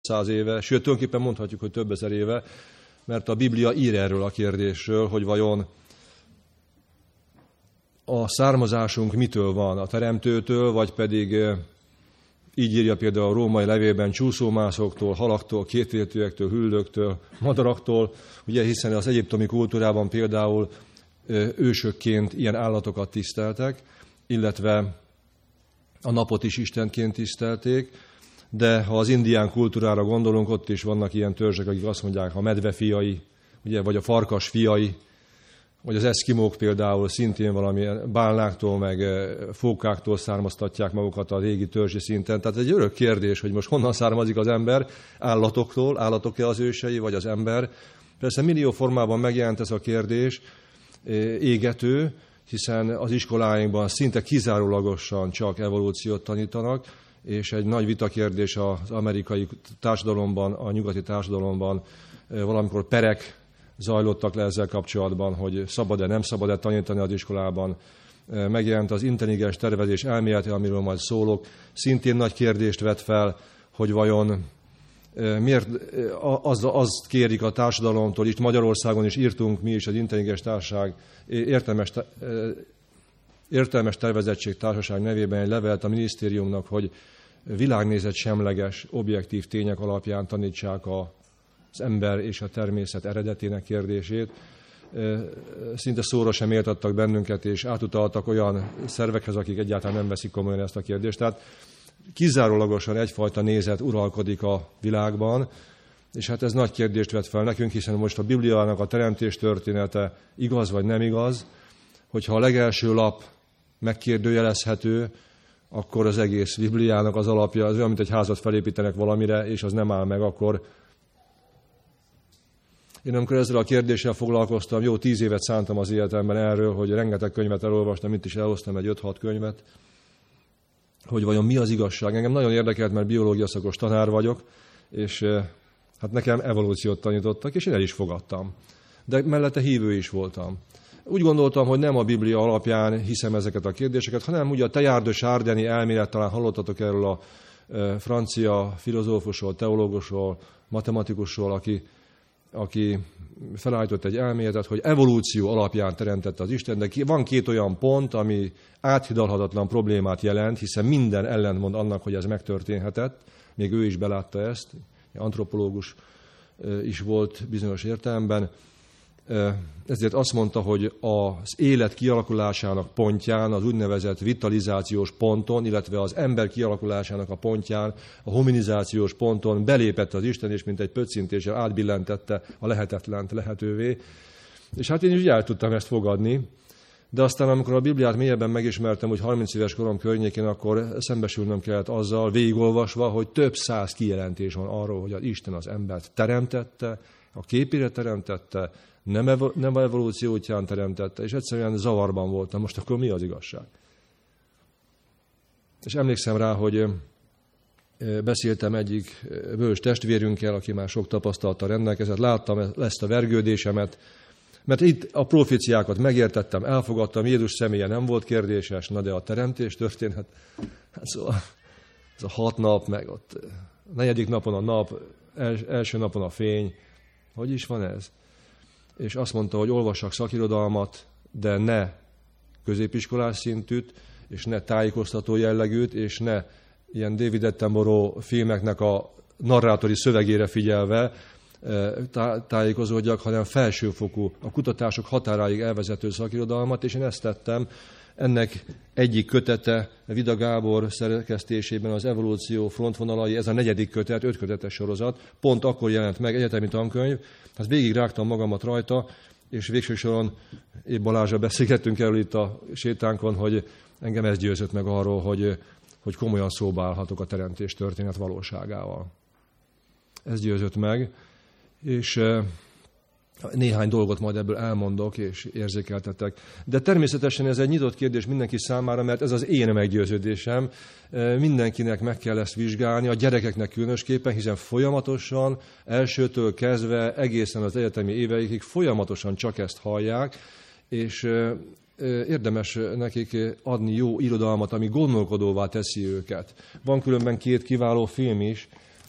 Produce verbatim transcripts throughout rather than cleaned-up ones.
száz éve, sőt, tulajdonképpen mondhatjuk, hogy több ezer éve, mert a Biblia ír erről a kérdésről, hogy vajon a származásunk mitől van, a Teremtőtől, vagy pedig így írja például a római levélben csúszómászoktól, halaktól, kétértőektől, hüllőktől, madaraktól, ugye, hiszen az egyiptomi kultúrában például ősökként ilyen állatokat tiszteltek, illetve a napot is istenként tisztelték, de ha az indián kultúrára gondolunk, ott is vannak ilyen törzsek, akik azt mondják, a medve fiai, ugye, vagy a farkas fiai, vagy az eszkimók például szintén valami bálnáktól, meg fókáktól származtatják magukat a régi törzsi szinten. Tehát egy örök kérdés, hogy most honnan származik az ember, állatoktól, állatok-e az ősei, vagy az ember. Persze millió formában megjelent ez a kérdés, égető, hiszen az iskoláinkban szinte kizárólagosan csak evolúciót tanítanak, és egy nagy vitakérdés az amerikai társadalomban, a nyugati társadalomban valamikor perek zajlottak le ezzel kapcsolatban, hogy szabad-e, nem szabad-e tanítani az iskolában. Megjelent az intelligens tervezés elmélete, amiről majd szólok. Szintén nagy kérdést vet fel, hogy vajon miért az, azt kérik a társadalomtól, itt Magyarországon is írtunk mi is az Intelligens Társaság értelmes, értelmes tervezettség társaság nevében egy levelet a minisztériumnak, hogy világnézet semleges, objektív tények alapján tanítsák a az ember és a természet eredetének kérdését. Szinte szóra sem értettek bennünket, és átutaltak olyan szervekhez, akik egyáltalán nem veszik komolyan ezt a kérdést. Tehát kizárólagosan egyfajta nézet uralkodik a világban, és hát ez nagy kérdést vet fel nekünk, hiszen most a Bibliának a teremtés története igaz vagy nem igaz, hogyha a legelső lap megkérdőjelezhető, akkor az egész Bibliának az alapja az olyan, mint egy házat felépítenek valamire, és az nem áll meg, akkor én amikor ezzel a kérdéssel foglalkoztam, jó tíz évet szántam az életemben erről, hogy rengeteg könyvet elolvastam, itt is elhoztam egy öt-hat könyvet, hogy vajon mi az igazság. Engem nagyon érdekelt, mert biológia szakos tanár vagyok, és hát nekem evolúciót tanítottak, és én el is fogadtam. De mellette hívő is voltam. Úgy gondoltam, hogy nem a Biblia alapján hiszem ezeket a kérdéseket, hanem ugye a Teilhard de Chardin elmélet, talán hallottatok erről a francia filozófusról, teológusról, matematikusról, aki aki felállított egy elméletet, hogy evolúció alapján teremtette az Isten, de van két olyan pont, ami áthidalhatatlan problémát jelent, hiszen minden ellentmond annak, hogy ez megtörténhetett, még ő is belátta ezt, antropológus is volt bizonyos értelemben, ezért azt mondta, hogy az élet kialakulásának pontján, az úgynevezett vitalizációs ponton, illetve az ember kialakulásának a pontján, a hominizációs ponton belépett az Isten, és mint egy pöccintéssel átbillentette a lehetetlent lehetővé. És hát én is el tudtam ezt fogadni, de aztán amikor a Bibliát mélyebben megismertem, hogy harminc éves korom környékén, akkor szembesülnöm kellett azzal, végigolvasva, hogy több száz kijelentés van arról, hogy az Isten az embert teremtette, a képére teremtette, nem, evo- nem a evolúció útján teremtette, és egyszerűen zavarban voltam. Most akkor mi az igazság? És emlékszem rá, hogy beszéltem egyik bölcs testvérünkkel, aki már sok tapasztalattal rendelkezett, láttam ezt a vergődésemet, mert itt a proféciákat megértettem, elfogadtam, Jézus személye nem volt kérdéses, na de a teremtés történet, hát szóval ez a hat nap, meg ott a negyedik napon a nap, els, első napon a fény, hogy is van ez? És azt mondta, hogy olvassak szakirodalmat, de ne középiskolás szintűt, és ne tájékoztató jellegűt, és ne ilyen David Attenborough filmeknek a narrátori szövegére figyelve tájékozódjak, hanem felsőfokú, a kutatások határáig elvezető szakirodalmat, és én ezt tettem. Ennek egyik kötete Vida Gábor szerkesztésében az evolúció frontvonalai, ez a negyedik kötet, öt kötetes sorozat, pont akkor jelent meg, egyetemi tankönyv, hát végig rágtam magamat rajta, és végső soron épp Balázsra beszélgettünk erről itt a sétánkon, hogy engem ez győzött meg arról, hogy, hogy komolyan szóba állhatok a teremtés történet valóságával. Ez győzött meg, és néhány dolgot majd ebből elmondok és érzékeltetek. De természetesen ez egy nyitott kérdés mindenki számára, mert ez az én meggyőződésem. Mindenkinek meg kell ezt vizsgálni, a gyerekeknek különösképpen, hiszen folyamatosan, elsőtől kezdve egészen az egyetemi éveikig folyamatosan csak ezt hallják, és érdemes nekik adni jó irodalmat, ami gondolkodóvá teszi őket. Van különben két kiváló film is,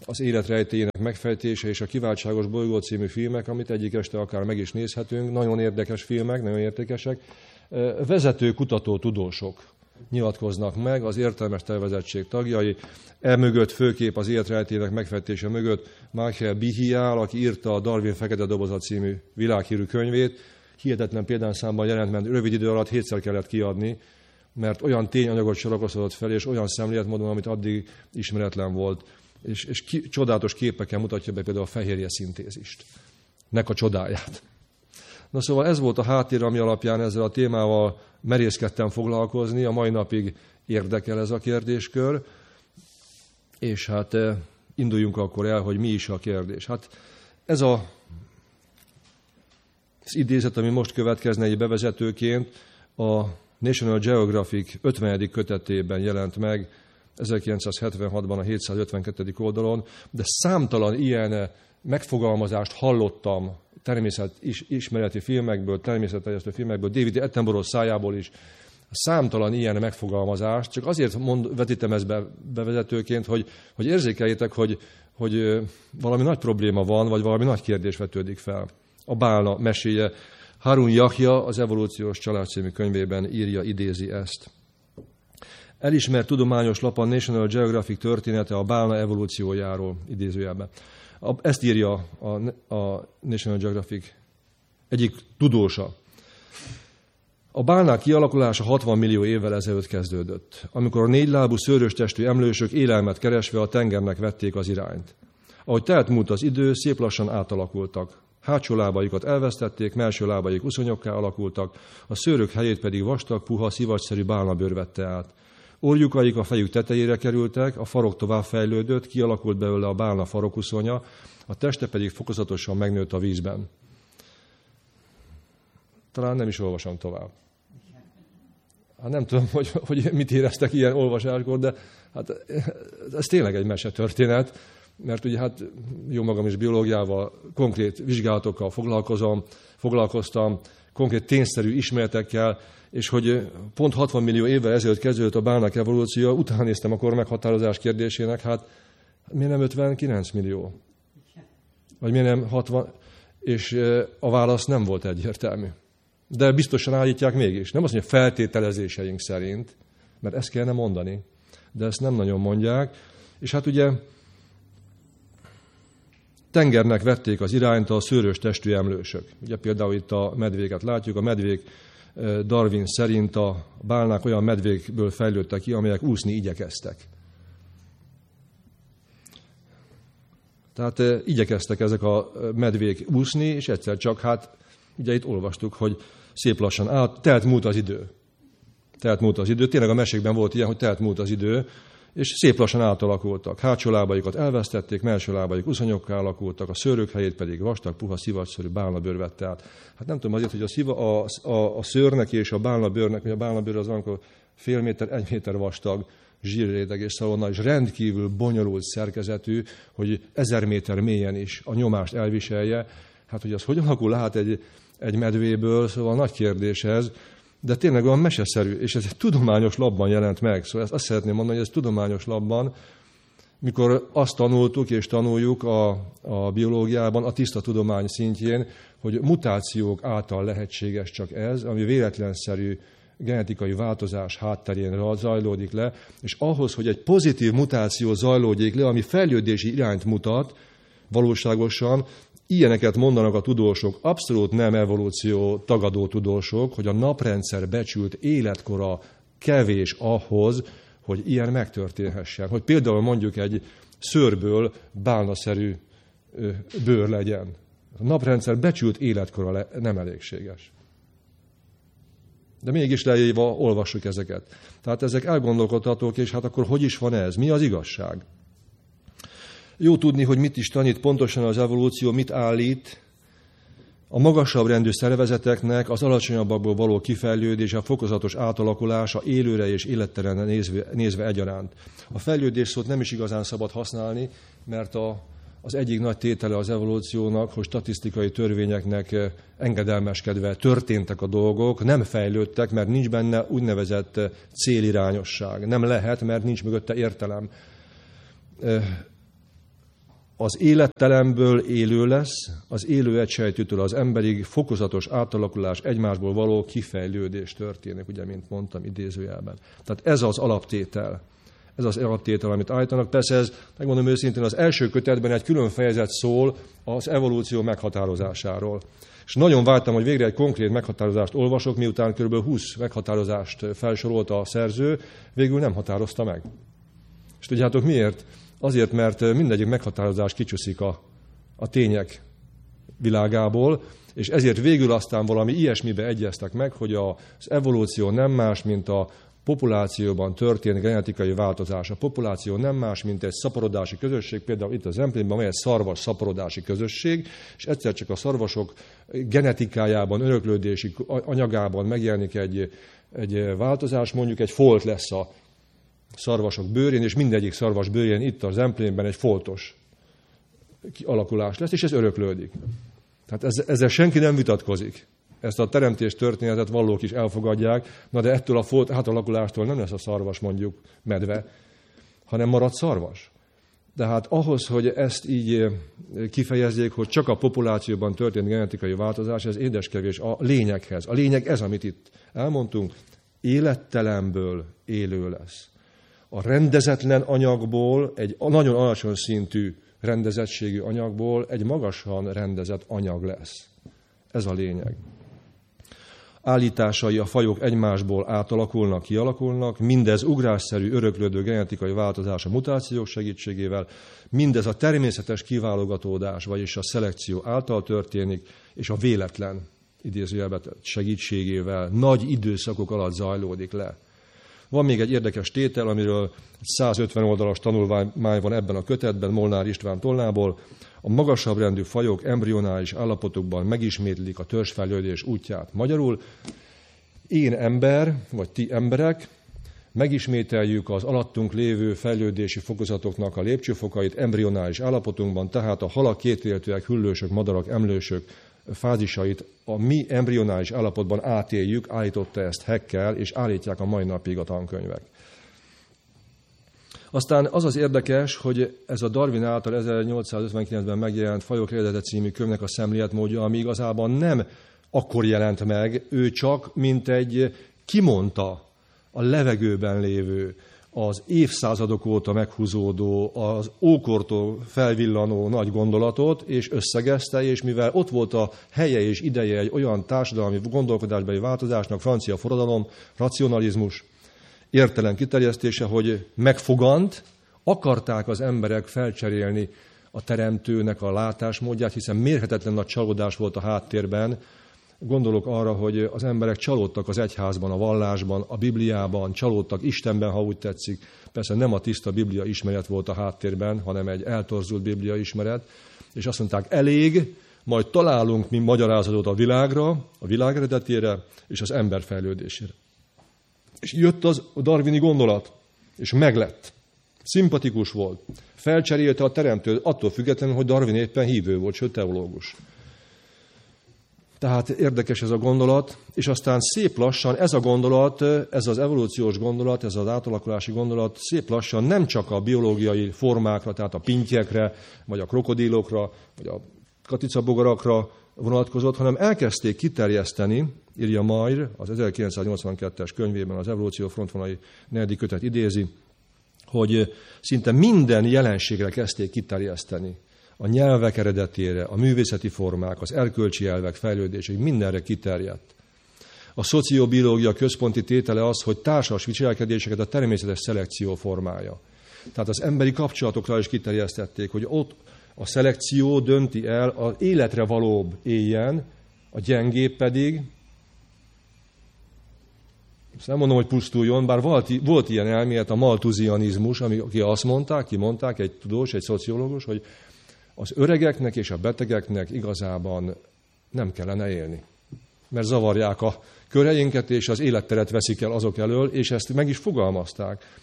az élet rejtélyének megfejtése és a Kiváltságos bolygó című filmek, amit egyik este akár meg is nézhetünk. Nagyon érdekes filmek, nagyon értékesek. Vezető kutató tudósok nyilatkoznak meg, az értelmes tervezettség tagjai. Emögött főkép az élet rejtélyének megfejtése mögött Michael Behe áll, aki írta a Darwin Fekete doboza című világhírű könyvét. Hihetetlen példányszámban jelent, mert rövid idő alatt hétszer kellett kiadni, mert olyan tényanyagot sorakoztatott fel, és olyan szemléletmódon, amit addig ismeretlen volt. És, és ki, csodálatos képeken mutatja be például a fehérje szintézist. Nek a csodáját. Na szóval ez volt a háttér, ami alapján ezzel a témával merészkedtem foglalkozni. A mai napig érdekel ez a kérdéskör. És hát induljunk akkor el, hogy mi is a kérdés. Hát ez a, az idézet, ami most következne egy bevezetőként, a National Geographic ötvenedik kötetében jelent meg ezerkilencszázhetvenhatban a hétszázötvenkettedik oldalon, de számtalan ilyen megfogalmazást hallottam természetismereti filmekből, természetterjesztő filmekből, David Attenborough szájából is, számtalan ilyen megfogalmazást, csak azért mond, vetítem ezt be, bevezetőként, hogy, hogy érzékeljétek, hogy, hogy valami nagy probléma van, vagy valami nagy kérdés vetődik fel. A bálna meséje. Harun Yahya az Evolúciós Család című könyvében írja, idézi ezt. Elismert tudományos lap a National Geographic története a bálna evolúciójáról, idézőjelben. Ezt írja a, a National Geographic egyik tudósa. A bálnák kialakulása hatvan millió évvel ezelőtt kezdődött, amikor a négylábú szőrös testű emlősök élelmet keresve a tengernek vették az irányt. Ahogy telt múlt az idő, szép lassan átalakultak. Hátsó lábaikat elvesztették, melső lábaik uszonyokká alakultak, a szőrök helyét pedig vastag, puha, szivacsszerű bálnabőr vette át. Orjukaik a fejük tetejére kerültek, a farok tovább fejlődött, kialakult belőle a bálna farokuszonya, a teste pedig fokozatosan megnőtt a vízben. Talán nem is olvasom tovább. Hát nem tudom, hogy, hogy mit éreztek ilyen olvasáskor, de hát ez tényleg egy mesetörténet, mert ugye hát jó magam is biológiával, konkrét vizsgálatokkal foglalkozom, foglalkoztam, konkrét tényszerű ismeretekkel, és hogy pont hatvan millió évvel ezelőtt kezdődött a bálnák evolúció, utána néztem a kormeghatározás kérdésének, hát miért nem ötvenkilenc millió? Vagy miért nem hatvan? És a válasz nem volt egyértelmű. De biztosan állítják mégis. Nem azt mondja, feltételezéseink szerint, mert ezt kellene mondani, de ezt nem nagyon mondják. És hát ugye tengernek vették az irányt a szőrös testű emlősök. Ugye például itt a medvéket látjuk, a medvék Darwin szerint a bálnák olyan medvékből fejlődtek ki, amelyek úszni igyekeztek. Tehát igyekeztek ezek a medvék úszni, és egyszer csak, hát ugye itt olvastuk, hogy szép lassan át, telt múlt az idő. Telt múlt az idő. Tényleg a mesékben volt ilyen, hogy telt múlt az idő, és szép lassan átalakultak. Hátsó lábaikat elvesztették, melső lábaik uszonyokká alakultak, a szőrök helyét pedig vastag, puha, szivacsszerű bálnabőr vette át. Hát nem tudom azért, hogy a, sziva, a, a, a szőrnek és a bálnabőrnek, a bálnabőr az valamikor fél méter, egy méter vastag, zsírréteg és szalonna, és rendkívül bonyolult szerkezetű, hogy ezer méter mélyen is a nyomást elviselje. Hát, hogy az hogy alakul át egy, egy medvéből, szóval nagy kérdés ez, de tényleg olyan meseszerű, és ez egy tudományos labban jelent meg. Szóval ezt azt szeretném mondani, hogy ez tudományos labban, mikor azt tanultuk és tanuljuk a, a biológiában, a tiszta tudomány szintjén, hogy mutációk által lehetséges csak ez, ami véletlenszerű genetikai változás hátterén zajlódik le, és ahhoz, hogy egy pozitív mutáció zajlódik le, ami fejlődési irányt mutat, valóságosan, ilyeneket mondanak a tudósok, abszolút nem evolúció tagadó tudósok, hogy a naprendszer becsült életkora kevés ahhoz, hogy ilyen megtörténhessen. Hogy például mondjuk egy szőrből bálnaszerű bőr legyen. A naprendszer becsült életkora nem elégséges. De mégis leírva olvassuk ezeket. Tehát ezek elgondolkodhatók, és hát akkor hogy is van ez? Mi az igazság? Jó tudni, hogy mit is tanít pontosan az evolúció, mit állít. A magasabb rendű szervezeteknek az alacsonyabbakból való kifejlődés, a fokozatos átalakulása élőre és élettelenre nézve, nézve egyaránt. A fejlődés szót nem is igazán szabad használni, mert a, az egyik nagy tétele az evolúciónak, hogy statisztikai törvényeknek engedelmeskedve történtek a dolgok, nem fejlődtek, mert nincs benne úgynevezett célirányosság. Nem lehet, mert nincs mögötte értelem. az élettelemből élő lesz, az élő egysejtűtől az emberig fokozatos átalakulás, egymásból való kifejlődés történik, ugye, mint mondtam, idézőjelben. Tehát ez az alaptétel. Ez az alaptétel, amit állítanak. Persze ez, megmondom őszintén, az első kötetben egy külön fejezet szól az evolúció meghatározásáról. És nagyon vártam, hogy végre egy konkrét meghatározást olvasok, miután kb. húsz meghatározást felsorolt a szerző, végül nem határozta meg. És tudjátok miért? Azért, mert mindegyik meghatározás kicsúszik a, a tények világából, és ezért végül aztán valami ilyesmibe egyeztek meg, hogy az evolúció nem más, mint a populációban történő genetikai változás. A populáció nem más, mint egy szaporodási közösség, például itt az Zemplénben van egy szarvas szaporodási közösség, és egyszer csak a szarvasok genetikájában, öröklődési anyagában megjelenik egy, egy változás, mondjuk egy folt lesz a szarvasok bőrén, és mindegyik szarvas bőrén itt az Zemplénben egy foltos alakulás lesz, és ez öröklődik. Tehát ezzel senki nem vitatkozik. Ezt a teremtés történetet vallók is elfogadják, na de ettől a folt átalakulástól nem lesz a szarvas mondjuk medve, hanem marad szarvas. De hát ahhoz, hogy ezt így kifejezzék, hogy csak a populációban történt genetikai változás, ez édeskevés a lényeghez. A lényeg ez, amit itt elmondtunk, élettelemből élő lesz. A rendezetlen anyagból, egy nagyon alacsony szintű rendezettségű anyagból egy magasan rendezett anyag lesz. Ez a lényeg. Állításai a fajok egymásból átalakulnak, kialakulnak, mindez ugrásszerű öröklődő genetikai változás a mutációk segítségével, mindez a természetes kiválogatódás, vagyis a szelekció által történik, és a véletlen idézőjelben segítségével nagy időszakok alatt zajlódik le. Van még egy érdekes tétel, amiről százötven oldalas tanulmány van ebben a kötetben, Molnár István tollából. A magasabb rendű fajok embrionális állapotokban megismétlik a törzsfejlődés útját. Magyarul én ember, vagy ti emberek, megismételjük az alattunk lévő fejlődési fokozatoknak a lépcsőfokait embrionális állapotunkban, tehát a halak, kétéltőek, hüllősök, madarak, emlősök fázisait a mi embrionális állapotban átéljük, állította ezt Haeckel, és állítják a mai napig a tankönyvek. Aztán az az érdekes, hogy ez a Darwin által ezernyolcszázötvenkilencben megjelent Fajok eredete című könyvnek a szemléletmódja, ami igazából nem akkor jelent meg, ő csak mint egy kimondta a levegőben lévő, az évszázadok óta meghúzódó, az ókortól felvillanó nagy gondolatot, és összegezte, és mivel ott volt a helye és ideje egy olyan társadalmi gondolkodásbeli változásnak, francia forradalom, racionalizmus, értelem kiterjesztése, hogy megfogant, akarták az emberek felcserélni a teremtőnek a látásmódját, hiszen mérhetetlen nagy csalódás volt a háttérben. Gondolok arra, hogy az emberek csalódtak az egyházban, a vallásban, a Bibliában, csalódtak Istenben, ha úgy tetszik. Persze nem a tiszta Biblia ismeret volt a háttérben, hanem egy eltorzult Biblia ismeret. És azt mondták, elég, majd találunk mi magyarázatot a világra, a világ eredetére és az ember fejlődésére. És jött az a darwini gondolat, és meglett. Szimpatikus volt. Felcserélte a teremtőt, attól függetlenül, hogy Darwin éppen hívő volt, sőt teológus. Tehát érdekes ez a gondolat, és aztán szép lassan ez a gondolat, ez az evolúciós gondolat, ez az átalakulási gondolat szép lassan nem csak a biológiai formákra, tehát a pintyekre, vagy a krokodilokra, vagy a katicabogarakra vonatkozott, hanem elkezdték kiterjeszteni, írja Mayr, az ezerkilencszáznyolcvankettes könyvében az Evolúció frontvonalai negyedik kötet idézi, hogy szinte minden jelenségre kezdték kiterjeszteni. A nyelvek eredetére, a művészeti formák, az erkölcsi elvek fejlődésig mindenre kiterjedt. A szociobiológia központi tétele az, hogy társas viselkedéseket a természetes szelekció formája. Tehát az emberi kapcsolatokra is kiterjesztették, hogy ott a szelekció dönti el, az életre valóbb éljen, a gyengébb pedig, azt nem mondom, hogy pusztuljon, bár volt, volt ilyen elmélet, a malthusianizmus, aki azt mondták, ki mondták, egy tudós, egy szociológus, hogy az öregeknek és a betegeknek igazában nem kellene élni. Mert zavarják a köreinket, és az életteret veszik el azok elől, és ezt meg is fogalmazták.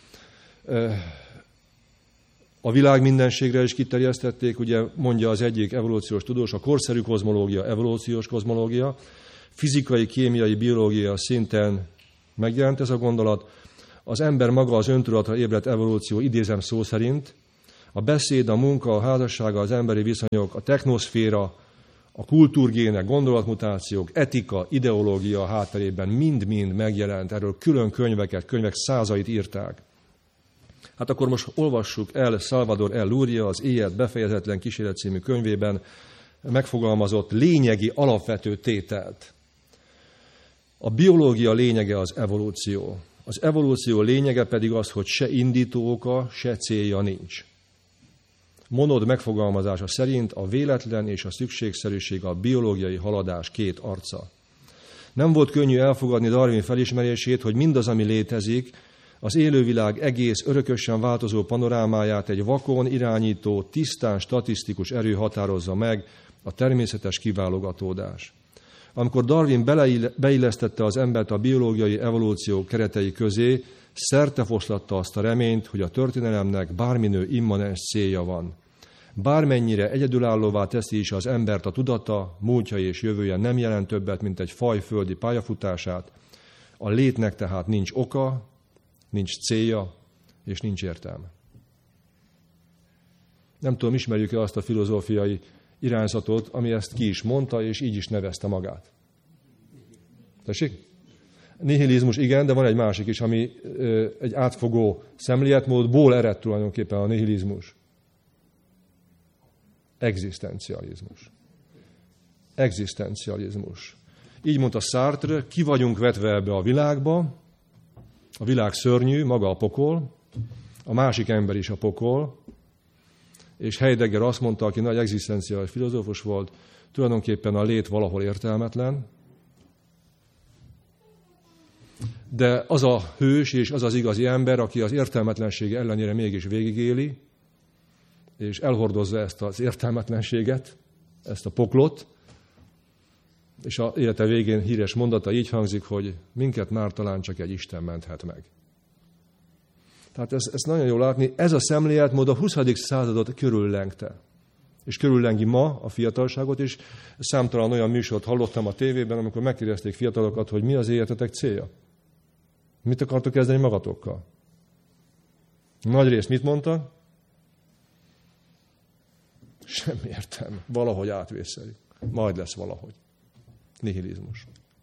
A világ mindenségre is kiterjesztették, ugye mondja az egyik evolúciós tudós, a korszerű kozmológia, evolúciós kozmológia, fizikai, kémiai, biológia szinten megjelent ez a gondolat. Az ember maga az öntudatra ébredt evolúció, idézem szó szerint, A beszéd, a munka, a házasság, az emberi viszonyok, a technoszféra, a kultúrgének, gondolatmutációk, etika, ideológia hátterében mind-mind megjelent. Erről külön könyveket, könyvek százait írták. Hát akkor most olvassuk el Salvador L. Luria az Élet befejezetlen kísérlet című könyvében megfogalmazott lényegi alapvető tételt. A biológia lényege az evolúció. Az evolúció lényege pedig az, hogy se indító oka, se célja nincs. Monod megfogalmazása szerint a véletlen és a szükségszerűség a biológiai haladás két arca. Nem volt könnyű elfogadni Darwin felismerését, hogy mindaz, ami létezik, az élővilág egész örökösen változó panorámáját egy vakon irányító, tisztán statisztikus erő határozza meg, a természetes kiválogatódás. Amikor Darwin beillesztette az embert a biológiai evolúció keretei közé, szertefoszlatta azt a reményt, hogy a történelemnek bárminő immanens célja van. Bármennyire egyedülállóvá teszi is az embert a tudata, múltja és jövője nem jelent többet, mint egy faj földi pályafutását, a létnek tehát nincs oka, nincs célja, és nincs értelme. Nem tudom, ismerjük-e azt a filozófiai irányzatot, ami ezt ki is mondta, és így is nevezte magát. Tessék? Nihilizmus, igen, de van egy másik is, ami ö, egy átfogó szemléletmódból ered tulajdonképpen a nihilizmus. Egzisztencializmus. Egzisztencializmus. Így mondta Sartre, ki vagyunk vetve ebbe a világba, a világ szörnyű, maga a pokol, a másik ember is a pokol, és Heidegger azt mondta, aki nagy egzisztenciális filozófus volt, tulajdonképpen a lét valahol értelmetlen, de az a hős és az az igazi ember, aki az értelmetlensége ellenére mégis végigéli, és elhordozza ezt az értelmetlenséget, ezt a poklot, és az élete végén híres mondata így hangzik, hogy minket már talán csak egy Isten menthet meg. Tehát ezt, ezt nagyon jól látni, ez a szemléletmód a huszadik századot körüllengte. És körüllengi ma a fiatalságot is. Számtalan olyan műsort hallottam a tévében, amikor megkérdezték fiatalokat, hogy mi az életetek célja. Mit akartok kezdeni magatokkal? Nagy rész mit mondta? Semmi értelme. Valahogy átvészelik. Majd lesz valahogy. Nihilizmus.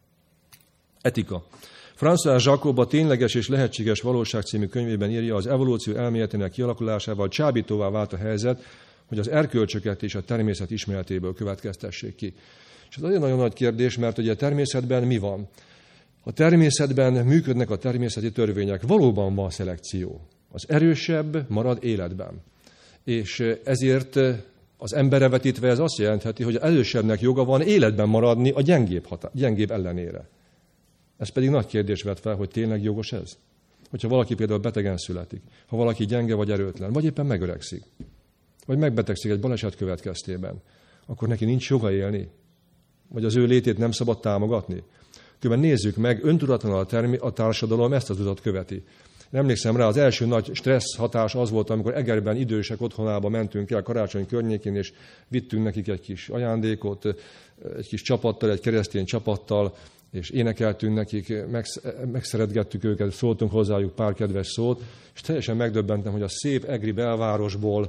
Etika. François Jacob a Tényleges és lehetséges valóság című könyvében írja, az evolúció elméletének kialakulásával csábítóvá vált a helyzet, hogy az erkölcsöket és a természet ismeretéből következtessék ki. És ez azért nagyon nagy kérdés, mert ugye a természetben mi van? A természetben működnek a természeti törvények. Valóban van szelekció. Az erősebb marad életben. És ezért az emberre vetítve ez azt jelentheti, hogy az erősebbnek joga van életben maradni a gyengébb, hatá- gyengébb ellenére. Ez pedig nagy kérdés vet fel, hogy tényleg jogos ez? Hogyha valaki például betegen születik, ha valaki gyenge vagy erőtlen, vagy éppen megöregszik, vagy megbetegszik egy baleset következtében, akkor neki nincs joga élni? Vagy az ő létét nem szabad támogatni? Különben nézzük meg, öntudatlanul a, termi- a társadalom ezt az utat követi. Emlékszem rá, az első nagy stressz hatás az volt, amikor Egerben idősek otthonába mentünk el karácsony környékén, és vittünk nekik egy kis ajándékot, egy kis csapattal, egy keresztény csapattal, és énekeltünk nekik, megszeretgettük őket, szóltunk hozzájuk pár kedves szót, és teljesen megdöbbentem, hogy a szép egri belvárosból,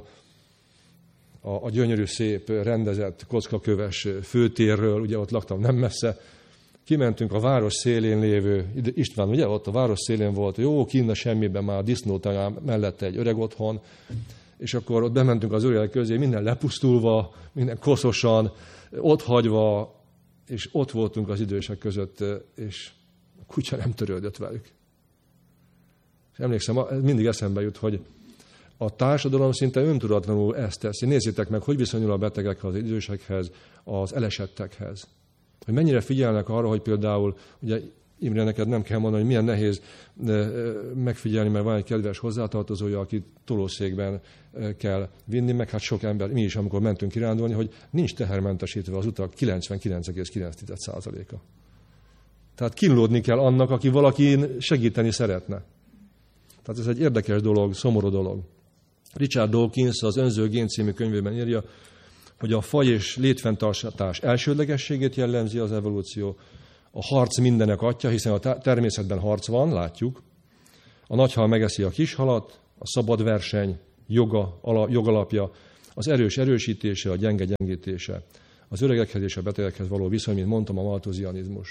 a, a gyönyörű, szép, rendezett, kockaköves főtérről, ugye ott laktam nem messze, kimentünk a város szélén lévő, István, ugye ott a város szélén volt, jó, kinn a semmiben már a disznótalán mellette egy öreg otthon, és akkor ott bementünk az öreg közé, minden lepusztulva, minden koszosan, ott hagyva, és ott voltunk az idősek között, és a kutya nem törődött velük. És emlékszem, mindig eszembe jut, hogy a társadalom szinte öntudatlanul ezt teszi. Nézzétek meg, hogy viszonyul a betegekhez, az idősekhez, az elesettekhez. Hogy mennyire figyelnek arra, hogy például, ugye Imre, neked nem kell mondani, hogy milyen nehéz megfigyelni, mert van egy kedves hozzátartozója, aki tolószékben kell vinni, meg hát sok ember, mi is, amikor mentünk kirándulni, hogy nincs tehermentesítve az utak kilencvenkilenc egész kilenc százaléka. Tehát kínlódni kell annak, aki valakin segíteni szeretne. Tehát ez egy érdekes dolog, szomorú dolog. Richard Dawkins az Önző gén című könyvében írja, hogy a faj és létfenntartás elsődlegességét jellemzi az evolúció, a harc mindenek atya, hiszen a természetben harc van, látjuk. A nagyhal megeszi a kishalat, a szabad verseny joga, ala, jogalapja, az erős erősítése, a gyenge gyengítése, az öregekhez és a betegekhez való viszony, mint mondtam, a malthusianizmus.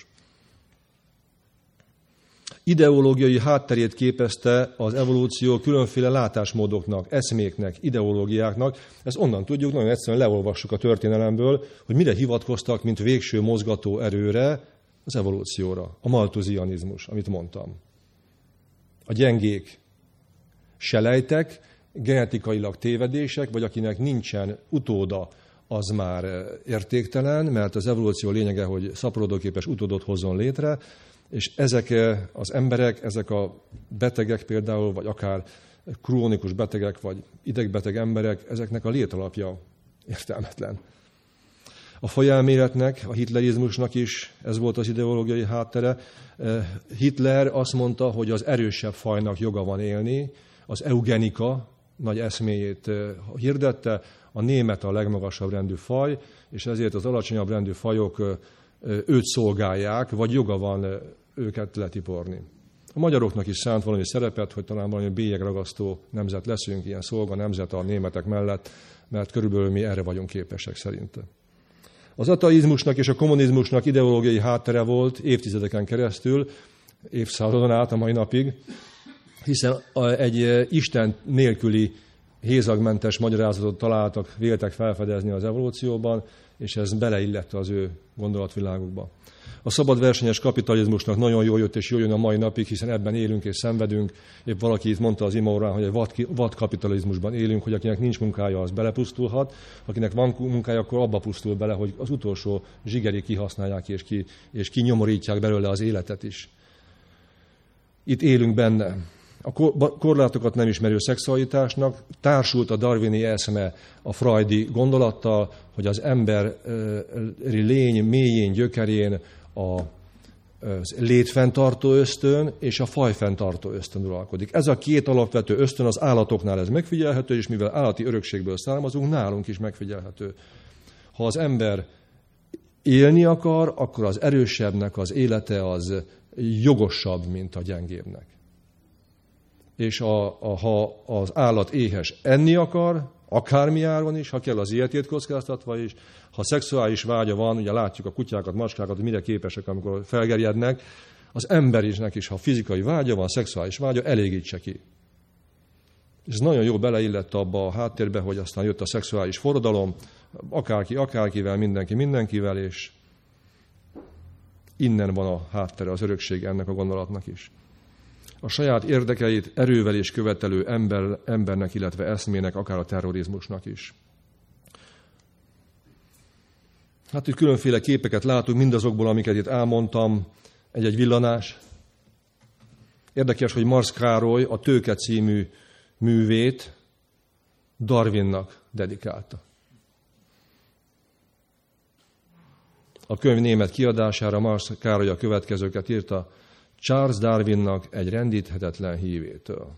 Ideológiai hátterét képezte az evolúció különféle látásmódoknak, eszméknek, ideológiáknak. Ezt onnan tudjuk, nagyon egyszerűen leolvassuk a történelemből, hogy mire hivatkoztak, mint végső mozgató erőre, az evolúcióra, a malthusianizmus, amit mondtam. A gyengék selejtek, genetikailag tévedések, vagy akinek nincsen utóda, az már értéktelen, mert az evolúció lényege, hogy szaporodóképes utódot hozzon létre, és ezek az emberek, ezek a betegek például, vagy akár krónikus betegek, vagy idegbeteg emberek, ezeknek a létalapja értelmetlen. A fajelméletnek, a hitlerizmusnak is ez volt az ideológiai háttere. Hitler azt mondta, hogy az erősebb fajnak joga van élni, az eugenika nagy eszméjét hirdette, a német a legmagasabb rendű faj, és ezért az alacsonyabb rendű fajok őt szolgálják, vagy joga van őket letiporni. A magyaroknak is szánt valami szerepet, hogy talán valami bélyegragasztó nemzet leszünk, ilyen szolga nemzet a németek mellett, mert körülbelül mi erre vagyunk képesek szerinte. Az ateizmusnak és a kommunizmusnak ideológiai háttere volt évtizedeken keresztül, évszázadon át a mai napig, hiszen egy Isten nélküli hézagmentes magyarázatot találtak, véltek felfedezni az evolúcióban, és ez beleillett az ő gondolatvilágukba. A szabadversenyes kapitalizmusnak nagyon jól jött, és jól jön a mai napig, hiszen ebben élünk és szenvedünk. Épp valaki itt mondta az ima órán, hogy egy vad, vad kapitalizmusban élünk, hogy akinek nincs munkája, az belepusztulhat, akinek van munkája, akkor abba pusztul bele, hogy az utolsó zsigerig kihasználják, és, ki, és kinyomorítják belőle az életet is. Itt élünk benne. A korlátokat nem ismerő szexualitásnak társul a darwini eszme a freudi gondolattal, hogy az emberi lény mélyén, gyökerén a létfenntartó ösztön és a fajfenntartó ösztön uralkodik. Ez a két alapvető ösztön az állatoknál ez megfigyelhető, és mivel állati örökségből származunk, nálunk is megfigyelhető. Ha az ember élni akar, akkor az erősebbnek az élete az jogosabb, mint a gyengébbnek. És a, a, ha az állat éhes enni akar, akármi áron is, ha kell az életét kockáztatva is, ha szexuális vágya van, ugye látjuk a kutyákat, macskákat, hogy mire képesek, amikor felgerjednek, az ember isnek is, ha fizikai vágya van, szexuális vágya, elégítse ki. Ez nagyon jó beleillett abba a háttérbe, hogy aztán jött a szexuális forradalom, akárki, akárkivel, mindenki, mindenkivel, és innen van a háttere, az örökség ennek a gondolatnak is. A saját érdekeit erővel és követelő ember, embernek, illetve eszmének, akár a terrorizmusnak is. Hát itt különféle képeket látunk mindazokból, amiket itt elmondtam, egy-egy villanás. Érdekes, hogy Marx Károly a Tőke című művét Darwinnak dedikálta. A könyv német kiadására Marx Károly a következőket írta: Charles Darwinnak egy rendíthetetlen hívétől.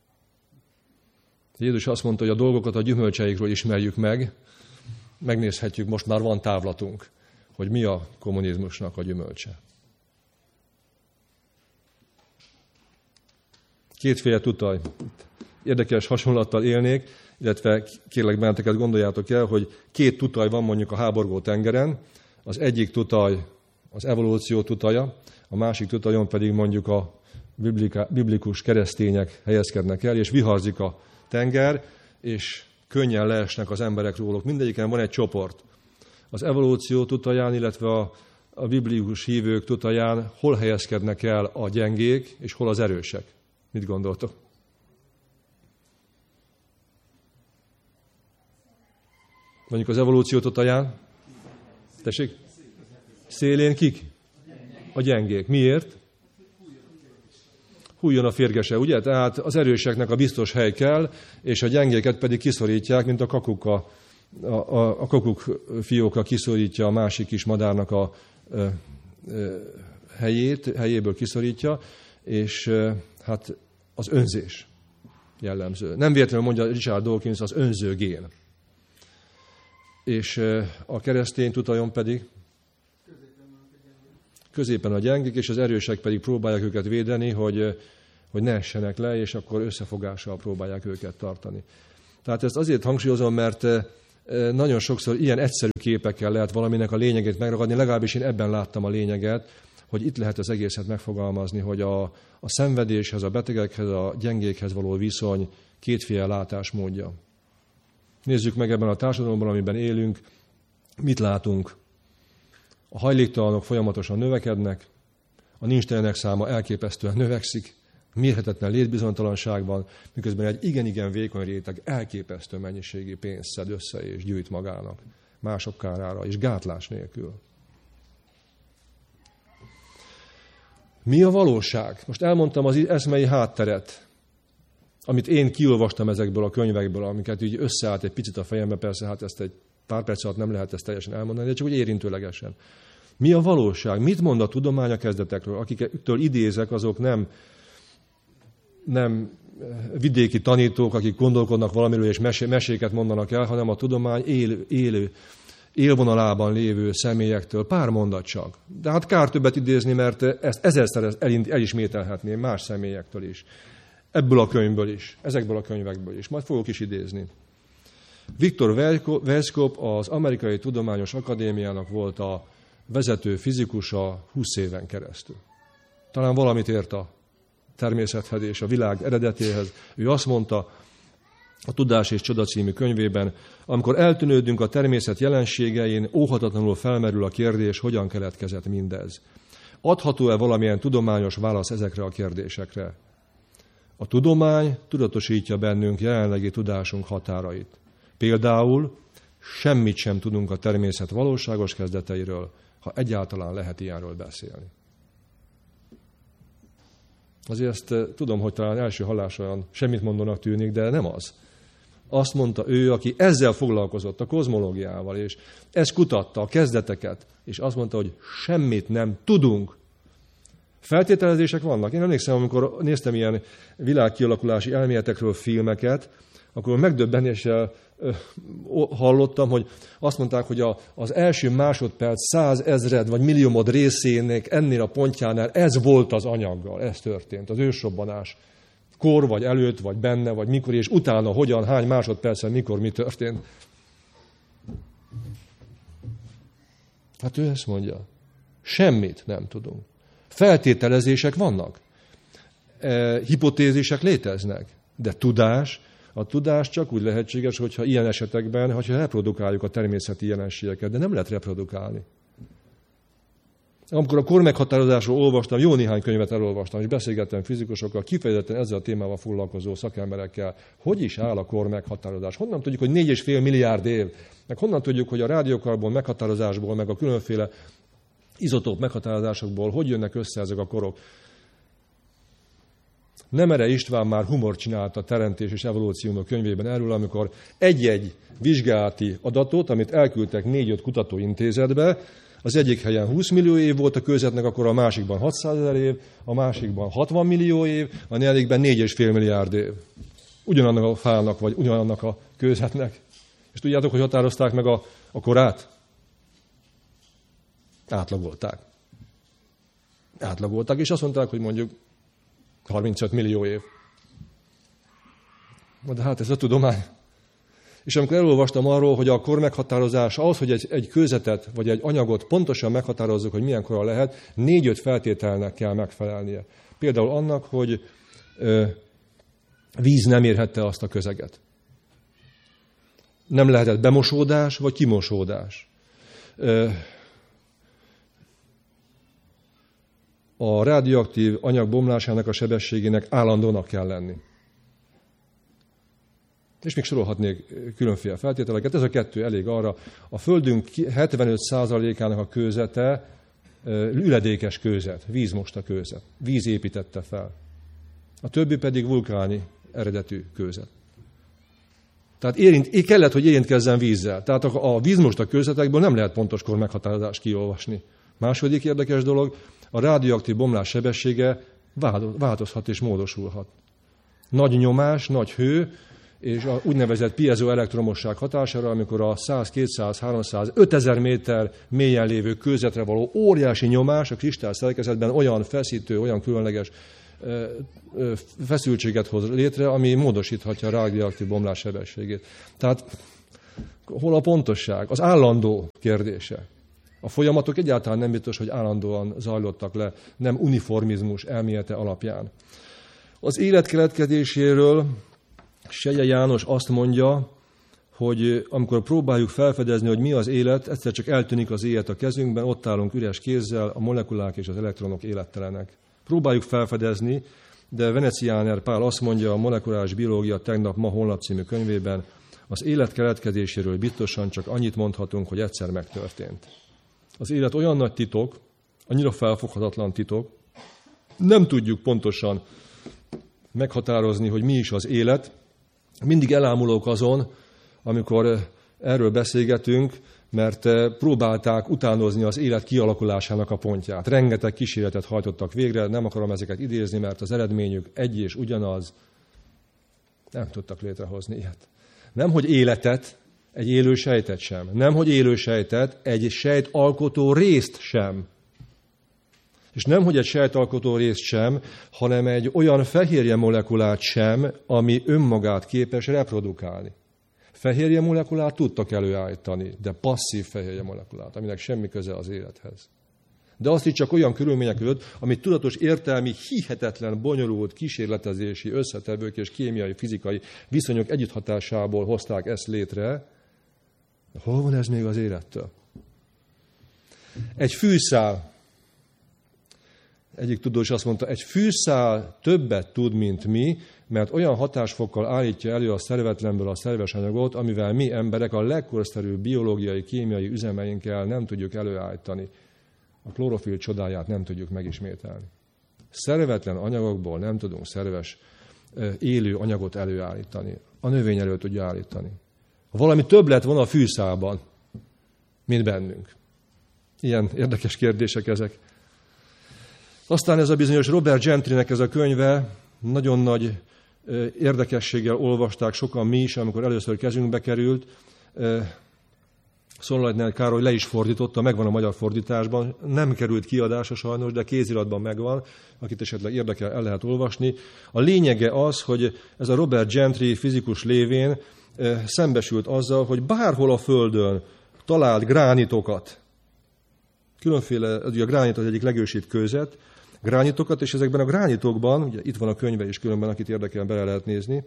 Jézus azt mondta, hogy a dolgokat a gyümölcseikről ismerjük meg, megnézhetjük, most már van távlatunk, hogy mi a kommunizmusnak a gyümölcse. Kétféle tutaj. Érdekes hasonlattal élnék, illetve kérlek benneteket, gondoljátok el, hogy két tutaj van mondjuk a háborgó tengeren. Az egyik tutaj az evolúció tutaja, a másik tutajon pedig mondjuk a biblikus keresztények helyezkednek el, és viharzik a tenger, és könnyen leesnek az emberek róluk. Mindegyiken van egy csoport. Az evolúció tutaján, illetve a, a biblikus hívők tutaján hol helyezkednek el a gyengék, és hol az erősek? Mit gondoltok? Mondjuk az evolúció tutaján? Tessék? Szélén kik? A gyengék. Miért? Hújjon a férgese, ugye? Tehát az erőseknek a biztos hely kell, és a gyengéket pedig kiszorítják, mint a kakuk, a, a, a kakuk fióka kiszorítja a másik kis madárnak a, a, a helyét, helyéből kiszorítja, és hát az önzés jellemző. Nem véletlenül mondja Richard Dawkins az önző gén. És a keresztény tutajon pedig középen a gyengék, és az erősek pedig próbálják őket védeni, hogy, hogy ne essenek le, és akkor összefogással próbálják őket tartani. Tehát ezt azért hangsúlyozom, mert nagyon sokszor ilyen egyszerű képekkel lehet valaminek a lényegét megragadni, legalábbis én ebben láttam a lényeget, hogy itt lehet az egészet megfogalmazni, hogy a, a szenvedéshez, a betegekhez, a gyengékhez való viszony kétféle látásmódja. Nézzük meg ebben a társadalomban, amiben élünk, mit látunk. A hajléktalanok folyamatosan növekednek, a nincstelenek száma elképesztően növekszik, mérhetetlen létbizonytalanságban, miközben egy igen-igen vékony réteg elképesztő mennyiségű pénzt szed össze és gyűjt magának, mások kárára, és gátlás nélkül. Mi a valóság? Most elmondtam az eszmei hátteret, amit én kiolvastam ezekből a könyvekből, amiket így összeállt egy picit a fejembe, persze hát ezt egy pár perc alatt nem lehet ezt teljesen elmondani, de csak úgy érintőlegesen. Mi a valóság? Mit mond a tudomány a kezdetekről? Akiktől idézek, azok nem, nem vidéki tanítók, akik gondolkodnak valamiről és mesé, meséket mondanak el, hanem a tudomány élő, élő, élvonalában lévő személyektől. Pár mondat csak. De hát kár többet idézni, mert ezt ezerszer elismételhetném más személyektől is. Ebből a könyvből is, ezekből a könyvekből is. Majd fogok is idézni. Viktor Weisskopf az Amerikai Tudományos Akadémiának volt a vezető fizikusa húsz éven keresztül. Talán valamit ért a természethez és a világ eredetéhez. Ő azt mondta a Tudás és Csoda című könyvében, amikor eltűnődünk a természet jelenségein, óhatatlanul felmerül a kérdés, hogyan keletkezett mindez. Adható-e valamilyen tudományos válasz ezekre a kérdésekre? A tudomány tudatosítja bennünk jelenlegi tudásunk határait. Például semmit sem tudunk a természet valóságos kezdeteiről, ha egyáltalán lehet ilyenről beszélni. Azért ezt tudom, hogy talán első hallásra olyan semmit mondónak tűnik, de nem az. Azt mondta ő, aki ezzel foglalkozott, a kozmológiával, és ezt kutatta, a kezdeteket, és azt mondta, hogy semmit nem tudunk. Feltételezések vannak. Én emlékszem, amikor néztem ilyen világkialakulási elméletekről filmeket, akkor megdöbbenéssel hallottam, hogy azt mondták, hogy a, az első másodperc százezred vagy milliómod részének ennél a pontjánál ez volt az anyaggal, ez történt, az ősrobbanás. Kor, vagy előtt, vagy benne, vagy mikor, és utána hogyan, hány másodpercen, mikor, mi történt. Hát ő ezt mondja. Semmit nem tudunk. Feltételezések vannak. E, hipotézisek léteznek. De tudás, a tudás csak úgy lehetséges, hogyha ilyen esetekben, hogyha reprodukáljuk a természeti jelenségeket, de nem lehet reprodukálni. Amikor a kormeghatározásról olvastam, jó néhány könyvet elolvastam, és beszélgettem fizikusokkal, kifejezetten ezzel a témával foglalkozó szakemberekkel, hogy is áll a kormeghatározás. Honnan tudjuk, hogy négy és fél milliárd év, meg honnan tudjuk, hogy a rádiókarbon meghatározásból, meg a különféle izotóp meghatározásokból hogy jönnek össze ezek a korok. Nemere István már humor csinált a Teremtés és Evolúció könyvében erről, amikor egy-egy vizsgálati adatot, amit elküldtek négy-öt kutatóintézetbe, az egyik helyen húsz millió év volt a kőzetnek, akkor a másikban hatszázezer év, a másikban hatvan millió év, a negyedikben négy és fél milliárd év. Ugyanannak a fának, vagy ugyanannak a kőzetnek. És tudjátok, hogy határozták meg a, a korát? Átlagolták. Átlagolták, és azt mondták, hogy mondjuk harmincöt millió év. De hát ez a tudomány. És amikor elolvastam arról, hogy a kor meghatározás, ahhoz, hogy egy, egy kőzetet vagy egy anyagot pontosan meghatározzuk, hogy milyen korra lehet, négy-öt feltételnek kell megfelelnie. Például annak, hogy ö, víz nem érhette azt a közeget. Nem lehetett bemosódás vagy kimosódás. Ö, a radioaktív anyag bomlásának a sebességének állandónak kell lenni. És még sorolhatnék különféle feltételeket. Ez a kettő elég arra. A Földünk hetvenöt százalékának a kőzete üledékes kőzet, vízmosta kőzet. Víz építette fel. A többi pedig vulkáni eredetű kőzet. Tehát érint, kellett, hogy érintkezzen vízzel. Tehát a vízmosta kőzetekből nem lehet pontos kor meghatározást kiolvasni. Második érdekes dolog, a radioaktív bomlás sebessége változhat és módosulhat. Nagy nyomás, nagy hő, és a úgynevezett piezoelektromosság hatására, amikor a száz, kétszáz, háromszáz, ötezer méter mélyen lévő kőzetre való óriási nyomás a kristály szerkezetben olyan feszítő, olyan különleges feszültséget hoz létre, ami módosíthatja a rádióaktív bomlás sebességét. Tehát hol a pontosság? Az állandó kérdése. A folyamatok egyáltalán nem biztos, hogy állandóan zajlottak le, nem uniformizmus elmélete alapján. Az élet keletkezéséről Selye János azt mondja, hogy amikor próbáljuk felfedezni, hogy mi az élet, egyszer csak eltűnik az élet a kezünkben, ott állunk üres kézzel, a molekulák és az elektronok élettelenek. Próbáljuk felfedezni, de Venecianer Pál azt mondja a Molekuláris biológia tegnap ma holnap című könyvében, az élet keletkezéséről biztosan csak annyit mondhatunk, hogy egyszer megtörtént. Az élet olyan nagy titok, annyira felfoghatatlan titok, nem tudjuk pontosan meghatározni, hogy mi is az élet. Mindig elámulok azon, amikor erről beszélgetünk, mert próbálták utánozni az élet kialakulásának a pontját. Rengeteg kísérletet hajtottak végre, nem akarom ezeket idézni, mert az eredményük egy és ugyanaz. Nem tudtak létrehozni ilyet. Nem, hogy életet, egy élő sejtet sem. Nem, hogy élő sejtet, egy sejtalkotó részt sem. És nem, hogy egy sejtalkotó részt sem, hanem egy olyan fehérje molekulát sem, ami önmagát képes reprodukálni. Fehérje molekulát tudtak előállítani, de passzív fehérje molekulát, aminek semmi köze az élethez. De azt is csak olyan körülmények között, amit tudatos értelmi, hihetetlen, bonyolult kísérletezési, összetevők és kémiai, fizikai viszonyok együtthatásából hozták ezt létre. Hol van ez még az élettől? Egy fűszál, egyik tudós azt mondta, egy fűszál többet tud, mint mi, mert olyan hatásfokkal állítja elő a szervetlenből a szerves anyagot, amivel mi emberek a legkorszerűbb biológiai, kémiai üzemeinkkel nem tudjuk előállítani. A klorofil csodáját nem tudjuk megismételni. Szervetlen anyagokból nem tudunk szerves, élő anyagot előállítani. A növény elő tudja állítani. Valami több lett volna a fűszálban, mint bennünk. Ilyen érdekes kérdések ezek. Aztán ez a bizonyos Robert Gentrynek ez a könyve, nagyon nagy érdekességgel olvasták sokan mi is, amikor először kezünkbe került. Szolajtner Károly le is fordította, megvan a magyar fordításban, nem került kiadásra sajnos, de kéziratban megvan, akit esetleg érdekel, el lehet olvasni. A lényege az, hogy ez a Robert Gentry fizikus lévén szembesült azzal, hogy bárhol a Földön talált gránitokat, különféle, ugye a gránit az egyik legősibb kőzet, gránitokat, és ezekben a gránitokban, ugye itt van a könyve is különben, akit érdekel, bele lehet nézni,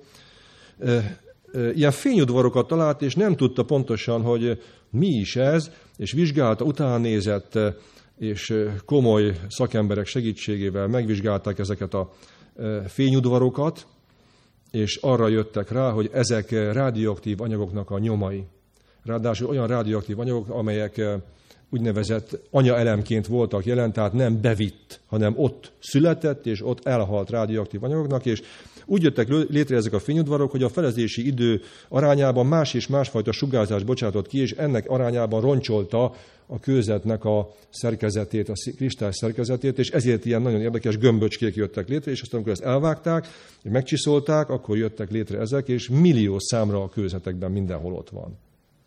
ilyen fényudvarokat talált, és nem tudta pontosan, hogy mi is ez, és vizsgálta, utána nézett, és komoly szakemberek segítségével megvizsgálták ezeket a fényudvarokat, és arra jöttek rá, hogy ezek radioaktív anyagoknak a nyomai. Ráadásul olyan radioaktív anyagok, amelyek úgynevezett anyaelemként voltak jelen, tehát nem bevitt, hanem ott született, és ott elhalt radioaktív anyagoknak, és úgy jöttek létre ezek a fényudvarok, hogy a felezési idő arányában más és másfajta sugárzást bocsátott ki, és ennek arányában roncsolta a kőzetnek a szerkezetét, a kristály szerkezetét, és ezért ilyen nagyon érdekes gömböcskék jöttek létre, és aztán, amikor ezt elvágták, és megcsiszolták, akkor jöttek létre ezek, és millió számra a kőzetekben mindenhol ott van.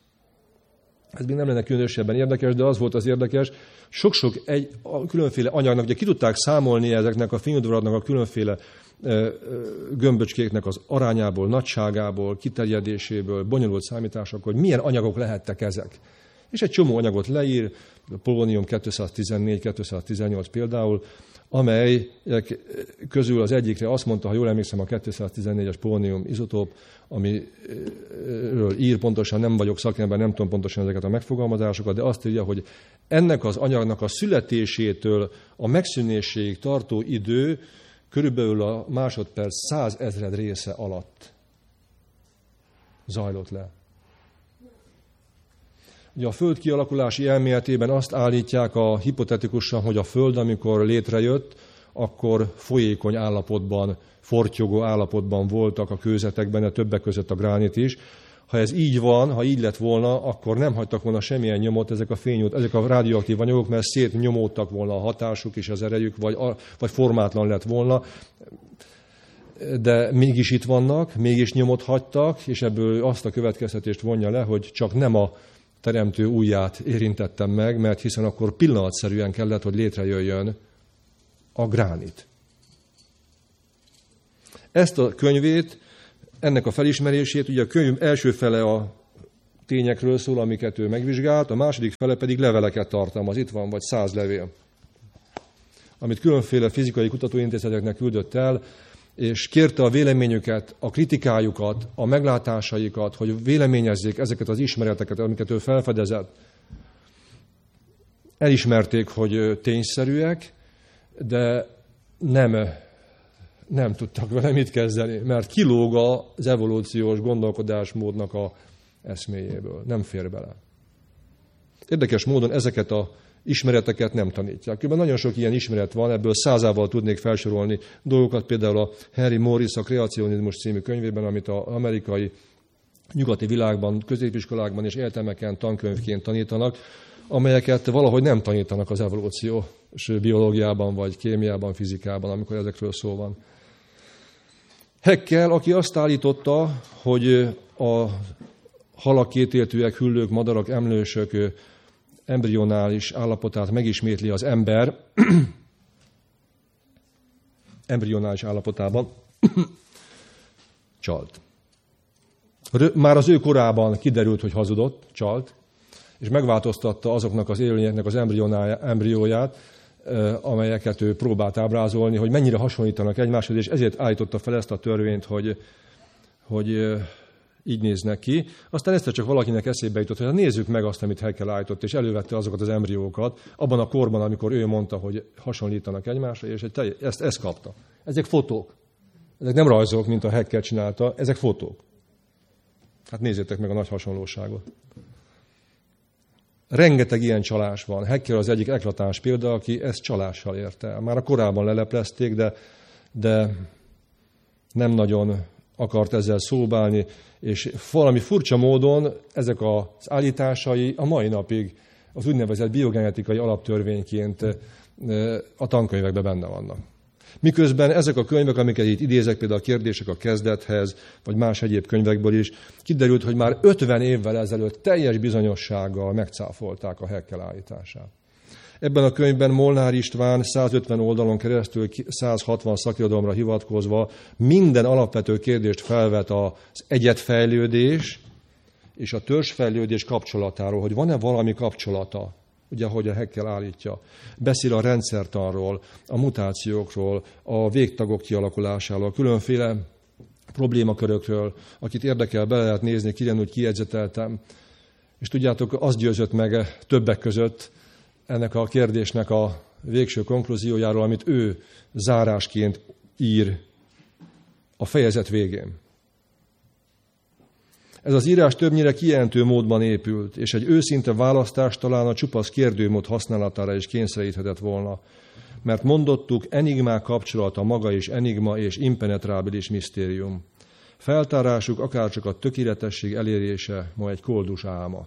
Ez még nem lenne különösebben érdekes, de az volt az érdekes, sok-sok egy, a különféle anyagnak, ugye ki tudták számolni ezeknek a fényudvaraknak a különféle gömböcskéknek az arányából, nagyságából, kiterjedéséből, bonyolult számítások, hogy milyen anyagok lehettek ezek. És egy csomó anyagot leír, a polónium kétszáztizennégy kétszáztizennyolc például, amelyek közül az egyikre azt mondta, ha jól emlékszem, a kétszáztizennégyes polónium izotóp, amiről ír, pontosan nem vagyok szakember, nem tudom pontosan ezeket a megfogalmazásokat, de azt írja, hogy ennek az anyagnak a születésétől a megszűnéséig tartó idő körülbelül a másodperc százezred része alatt zajlott le. Ugye a Föld kialakulási elméletében azt állítják a hipotetikusan, hogy a Föld, amikor létrejött, akkor folyékony állapotban, fortyogó állapotban voltak a kőzetekben, de többek között a gránit is. Ha ez így van, ha így lett volna, akkor nem hagytak volna semmilyen nyomot ezek a fényút, ezek a radioaktív anyagok, mert szétnyomódtak volna a hatásuk és az erejük, vagy, vagy formátlan lett volna. De mégis itt vannak, mégis nyomot hagytak, és ebből azt a következtetést vonja le, hogy csak nem a teremtő ujját érintettem meg, mert hiszen akkor pillanatszerűen kellett, hogy létrejöjjön a gránit. Ezt a könyvét, ennek a felismerését, ugye a könyv első fele a tényekről szól, amiket ő megvizsgált, a második fele pedig leveleket tartalmaz, itt van, vagy száz levél, amit különféle fizikai kutatóintézeteknek küldött el, és kérte a véleményüket, a kritikájukat, a meglátásaikat, hogy véleményezzék ezeket az ismereteket, amiket ő felfedezett. Elismerték, hogy tényszerűek, de nem, nem tudtak vele mit kezdeni, mert kilóg az evolúciós gondolkodásmódnak a eszméjéből, nem fér bele. Érdekes módon ezeket a ismereteket nem tanítják. Különben nagyon sok ilyen ismeret van, ebből százával tudnék felsorolni dolgokat, például a Henry Morris a Kreacionizmus című könyvében, amit az amerikai nyugati világban, középiskolákban és egyetemeken tankönyvként tanítanak, amelyeket valahogy nem tanítanak az evolúciós biológiában, vagy kémiában, fizikában, amikor ezekről szó van. Haeckel, aki azt állította, hogy a halak, kétéltűek, hüllők, madarak, emlősök embrionális állapotát megismétli az ember embrionális állapotában, csalt. Már az ő korában kiderült, hogy hazudott, csalt, és megváltoztatta azoknak az élőlényeknek az embrióját, amelyeket ő próbált ábrázolni, hogy mennyire hasonlítanak egymáshoz, és ezért állította fel ezt a törvényt, hogy, hogy így néznek ki. Aztán egyszer csak valakinek eszébe jutott, hogy nézzük meg azt, amit Haeckel állított, és elővette azokat az embriókat, abban a korban, amikor ő mondta, hogy hasonlítanak egymásra, és ezt, ezt kapta. Ezek fotók. Ezek nem rajzok, mint a Haeckel csinálta, ezek fotók. Hát nézzétek meg a nagy hasonlóságot. Rengeteg ilyen csalás van. Haeckel az egyik eklatáns példa, aki ezt csalással érte el. Már a korábban leleplezték, de, de nem nagyon akart ezzel szóbálni, és valami furcsa módon ezek az állításai a mai napig az úgynevezett biogenetikai alaptörvényként a tankönyvekben benne vannak. Miközben ezek a könyvek, amiket itt idézek, például a Kérdések a kezdethez, vagy más egyéb könyvekből is, kiderült, hogy már ötven évvel ezelőtt teljes bizonyossággal megcáfolták a Haeckel állítását. Ebben a könyvben Molnár István százötven oldalon keresztül száz hatvan szakirodalomra hivatkozva minden alapvető kérdést felvet az egyedfejlődés és a törzsfejlődés kapcsolatáról, hogy van-e valami kapcsolata, ugye, ahogy a Haeckel állítja. Beszél a rendszertanról, a mutációkról, a végtagok kialakulásáról, különféle problémakörökről, akit érdekel, bele lehet nézni, kirén úgy kijegyzeteltem. És tudjátok, az győzött meg többek között ennek a kérdésnek a végső konklúziójáról, amit ő zárásként ír a fejezet végén. Ez az írás többnyire kijelentő módban épült, és egy őszinte választás talán a csupasz kérdőmód használatára is kényszeríthetett volna, mert mondottuk, enigmák kapcsolata maga is enigma és impenetrábilis misztérium. Feltárásuk akárcsak a tökéletesség elérése, ma egy koldus álma.